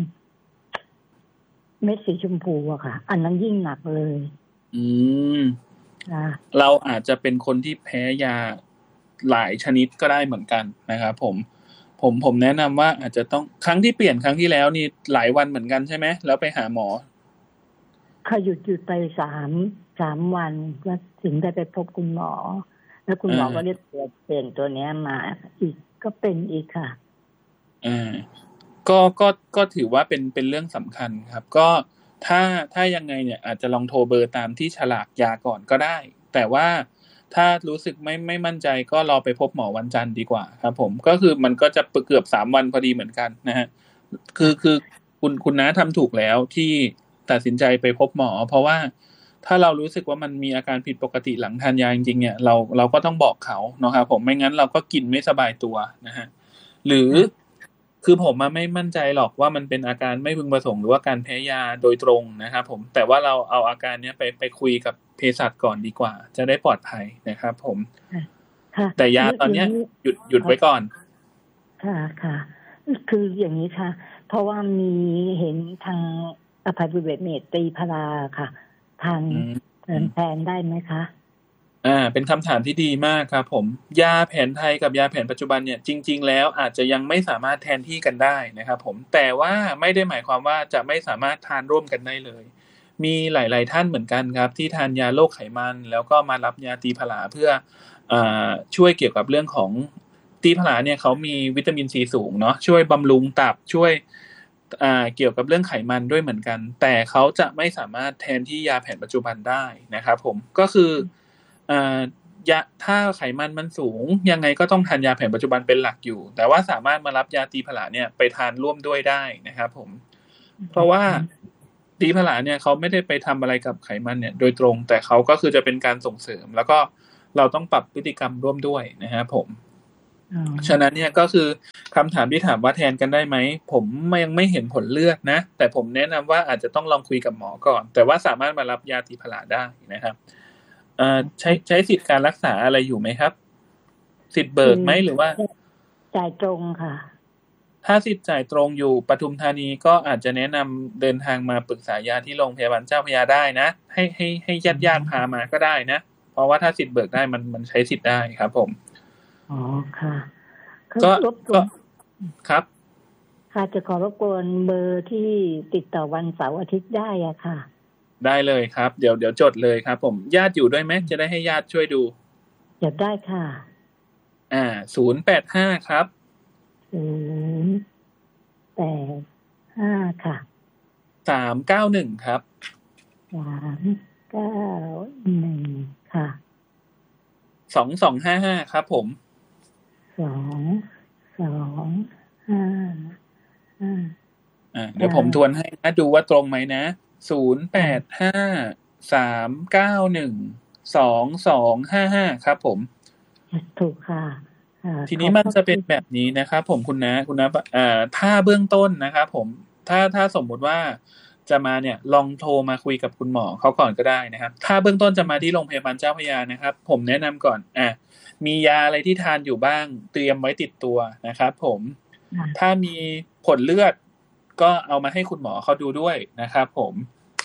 เม็ดสีชมพูอะค่ะอันนั้นยิ่งหนักเลยอืมเราอาจจะเป็นคนที่แพ้ยาหลายชนิดก็ได้เหมือนกันนะครับผมผมผมแนะนำว่าอาจจะต้องครั้งที่เปลี่ยนครั้งที่แล้วนี่หลายวันเหมือนกันใช่ไหมแล้วไปหาหมอค่ะหยุดหยุดไปสามสามวันแล้วถึงได้ไปพบคุณหมอแล้วคุณหมอก็เรียกตัวเปลี่ยนตัวเนี้ยมาอีกก็เป็นอีกค่ะอ่าก็ก็ก็ถือว่าเป็นเป็นเรื่องสำคัญครับก็ถ้าถ้ายังไงเนี่ยอาจจะลองโทรเบอร์ตามที่ฉลากยาก่อนก็ได้แต่ว่าถ้ารู้สึกไม่ไม่มั่นใจก็รอไปพบหมอวันจันทร์ดีกว่าครับผมก็คือมันก็จะเกือบสามวันพอดีเหมือนกันนะฮะคือคือคุณคุณน้าทำถูกแล้วที่ตัดสินใจไปพบหมอเพราะว่าถ้าเรารู้สึกว่ามันมีอาการผิดปกติหลังทานยาจริงๆเนี่ยเราเราก็ต้องบอกเขาเนาะครับผมไม่งั้นเราก็กินไม่สบายตัวนะฮะหรือคือผมมาไม่มั่นใจหรอกว่ามันเป็นอาการไม่พึงประสงค์หรือว่าการแพ้ยาโดยตรงนะครับผมแต่ว่าเราเอาอาการเนี้ยไปไปคุยกับเภสัชก่อนดีกว่าจะได้ปลอดภัยนะครับผมแต่ยาตอนเนี้ยหยุดหยุดไว้ก่อนค่ะค่ะคืออย่างนี้ค่ะเพราะว่ามีเห็นทางอภัยภูเบศรเมตตีพราค่ะทานแทนได้ไหมคะอ่าเป็นคำถามที่ดีมากครับผมยาแผนไทยกับยาแผนปัจจุบันเนี่ยจริงๆแล้วอาจจะยังไม่สามารถแทนที่กันได้นะครับผมแต่ว่าไม่ได้หมายความว่าจะไม่สามารถทานร่วมกันได้เลยมีหลายๆท่านเหมือนกันครับที่ทานยาโรคไขมันแล้วก็มารับยาตีผลาเพื่ออ่าช่วยเกี่ยวกับเรื่องของตีผลาเนี่ยเขามีวิตามินซีสูงเนาะช่วยบำรุงตับช่วยอ่าเกี่ยวกับเรื่องไขมันด้วยเหมือนกันแต่เขาจะไม่สามารถแทนที่ยาแผนปัจจุบันได้นะครับผมก็คืออ่ายาถ้าไขมันมันสูงยังไงก็ต้องทานยาแผนปัจจุบันเป็นหลักอยู่แต่ว่าสามารถมารับยาตีผลาเนี่ยไปทานร่วมด้วยได้นะครับผมเพราะว่าตีผลาเนี่ยเขาไม่ได้ไปทำอะไรกับไขมันเนี่ยโดยตรงแต่เขาก็คือจะเป็นการส่งเสริมแล้วก็เราต้องปรับพฤติกรรมร่วมด้วยนะครับผมฉะนั้นเนี่ยก็คือคำถามที่ถามว่าแทนกันได้ไหมผมยังไม่เห็นผลเลือดนะแต่ผมแนะนำว่าอาจจะต้องลองคุยกับหมอก่อนแต่ว่าสามารถมารับยาตีผลาได้นะครับใช้ใช้สิทธิการรักษาอะไรอยู่ไหมครับสิทธิ์เบิกไหมหรือว่าจ่ายตรงค่ะถ้าสิทธิ์จ่ายตรงอยู่ปทุมธานีก็อาจจะแนะนำเดินทางมาปรึกษายาที่โรงพยาบาลเจ้าพระยาได้นะให้ให้ให้ญาติญาติพามาก็ได้นะเพราะว่าถ้าสิทธิ์เบิกได้มันมันใช้สิทธิ์ได้ครับผมอ๋อค่ะก็ก็ครับค่ะจะขอรบกวนเบอร์ที่ติดต่อวันเสาร์อาทิตย์ได้อ่ะค่ะได้เลยครับเดี๋ยวเดี๋ยวจดเลยครับผมญาติอยู่ด้วยไหมจะได้ให้ญาติช่วยดูอยากได้ค่ะอ่าศูนย์แปดห้าครับศูนย์แปดห้าค่ะสามเก้าหนึ่งครับสามเก้าหนึ่งค่ะสองสองห้าห้าครับผมสองสองห้าห้าอ่าเดี๋ยวผมทวนให้นะดูว่าตรงไหมนะศูนย์แปดห้าสามเก้าหนึ่งสองสองห้าห้าครับผมถูกค่ะทีนี้มันจะเป็นแบบนี้นะครับผมคุณนะคุณนะอ่าถ้าเบื้องต้นนะครับผมถ้าถ้าสมมุติว่าจะมาเนี่ยลองโทรมาคุยกับคุณหมอเขาก่อนก็ได้นะครับถ้าเบื้องต้นจะมาที่โรงพยาบาลเจ้าพระยานะครับผมแนะนำก่อนอ่ะมียาอะไรที่ทานอยู่บ้างเตรียมไว้ติดตัวนะครับผมถ้ามีผลเลือดก็เอามาให้คุณหมอเขาดูด้วยนะครับผม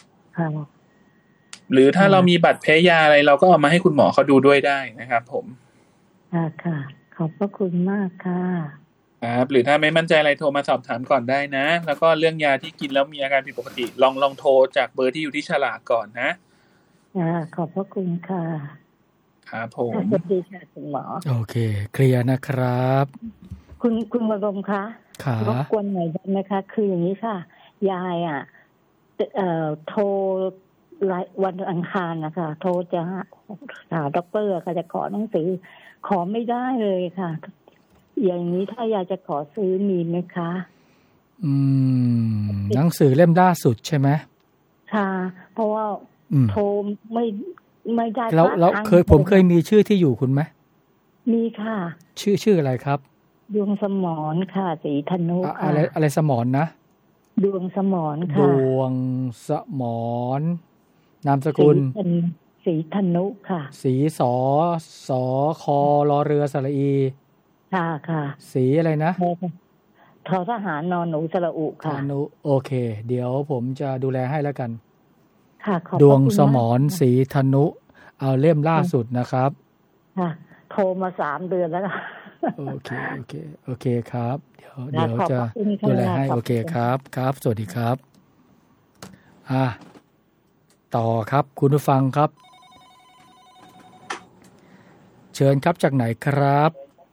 หรือถ้าเรามีบัตรแพ้ยาอะไรเราก็เอามาให้คุณหมอเขาดูด้วยได้นะครับผมค่ะค่ะขอบพระคุณมากค่ะครับหรือถ้าไม่มั่นใจอะไรโทรมาสอบถามก่อนได้นะแล้วก็เรื่องยาที่กินแล้วมีอาการผิดปกติลองลองโทรจากเบอร์ที่อยู่ที่ฉลากก่อนนะค่ะขอบพระคุณค่ะครับผมสวัสดีค่ะคุณหมอโอเคเคลียร์นะครับคุณคุณวรมคะครับรบกวนหน่อยได้ไหมคะคืออย่างนี้ค่ะยายอ่ะเอ่อโทรวันอังคารนะคะโทรจะหาด็อกเตอร์ค่ะจะขอหนังสือขอไม่ได้เลยค่ะอย่างนี้ถ้ายายจะขอซื้อมีไหมคะอืมหนังสือเล่มล่าสุดใช่ไหมค่ะเพราะว่าโทรไม่ไม่ได้แล้วแล้วเคยผมเคยมีชื่อที่อยู่คุณไหมมีค่ะชื่อชื่ออะไรครับดวงสมรค่ะศรีธนุค่ะอะไรอะไรสมรนะดวงสมรค่ะดวงสมรนามสกุลศรีธนุค่ะศรีสอสอคอรอเรือสระอีค่ะค่ะศรีอะไรนะทอทหารนอนหนูสระอุค่ะนนุโอเคเดี๋ยวผมจะดูแลให้แล้วกันค่ะดวงสมรศรีธนุเอาเล่มล่าสุดนะครับค่ะโทรมาสามเดือนแล้วโอเคโอเคโอเคครับเดี๋ยวเดี๋ยวจะดูแลให้โอเคครับครับสวัสดีครับอ่ะต่อครับคุณผู้ฟังครับเชิญครับจากไหนครับ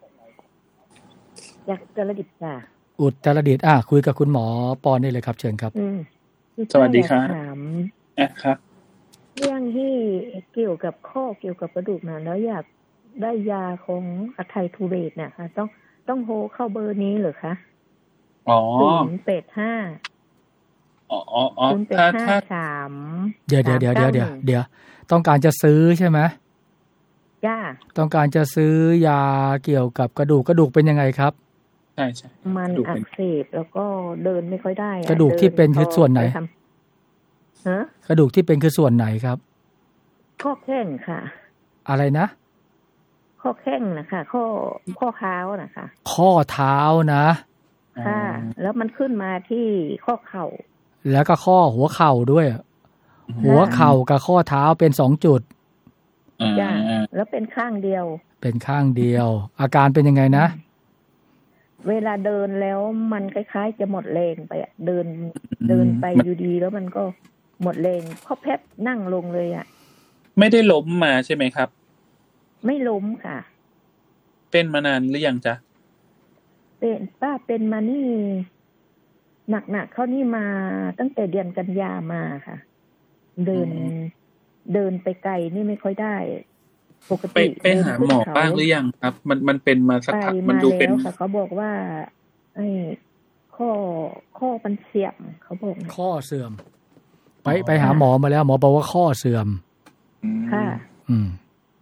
จากอุตรดิตถ์ค่ะอุตรดิตถ์อ่ะคุยกับคุณหมอปอนได้เลยครับเชิญครับสวัสดีครับอ่ะครับเรื่องที่เกี่ยวกับข้อเกี่ยวกับกระดูกนะแล้วอยากได้ยาของอไทยทูเรตนะคะต้องต้องโทรเข้าเบอร์นี้เหรอคะอ๋อศูนย์แปดห้าอ๋ออ๋อถ้าถ้าสามเดี๋ยวเดี๋ยวเดี๋ยวเดี๋ยวเดี๋ยวเดี๋ยวต้องการจะซื้อใช่ไหมจ้าต้องการจะซื้อยาเกี่ยวกับกระดูกกระดูกเป็นยังไงครับใช่ใช่มันอักเสบแล้วก็เดินไม่ค่อยได้กระดูกที่เป็นคือส่วนไหนฮะกระดูกที่เป็นคือส่วนไหนครับข้อแข้งค่ะอะไรนะข้อแข้งนะคะข้อข้อเท้านะคะข้อเท้านะค่ะแล้วมันขึ้นมาที่ข้อเข่าแล้วก็ข้อหัวเข่าด้วยหัวเข่ากับข้อเท้าเป็นสองจุดจ้ะแล้วเป็นข้างเดียวเป็นข้างเดียวอาการเป็นยังไงนะเวลาเดินแล้วมันคล้ายๆจะหมดแรงไปอ่ะเดินเดินไปอยู่ดีแล้วมันก็หมดแรงข้อแพบนั่งลงเลยอ่ะไม่ได้ล้มมาใช่ไหมครับไม่ล้มค่ะเป็นมานานหรือยังจ๊ะเป็นป้าเป็นมานี่หนักๆเขานี่มาตั้งแต่เดือนกันยามาค่ะเดินเดินไปไกลนี่ไม่ค่อยได้ปกติไปหาหมอบ้างหรือยังครับมันมันเป็นมาสักพักมันดูเป็นค่ะเขาบอกว่าไอ้ข้อข้อมันเสื่อมเขาบอกข้อเสื่อมไปไปหาหมอมาแล้วหมอบอกว่าข้อเสื่อมค่ะอืม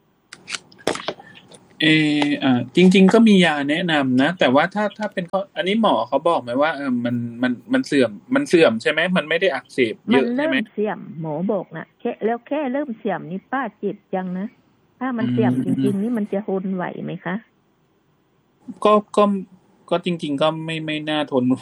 เอออ่าจริงๆก็มียาแนะนำนะแต่ว่าถ้าถ้าเป็นข้ออันนี้หมอเขาบอกไหมว่าเออมันมันมันเสื่อมมันเสื่อมใช่ไหมมันไม่ได้อักเสบเยอะใช่ไหมมันเริ่มเสื่อมหมอบอกนะแค่แล้วแค่เริ่มเสื่อมนี่ป้าเจ็บจังนะถ้ามันเสื่อมจริงๆนี่มันจะทนไหวไหมคะก็ก็ก็จริงๆก็ไม่ไม่น่าทน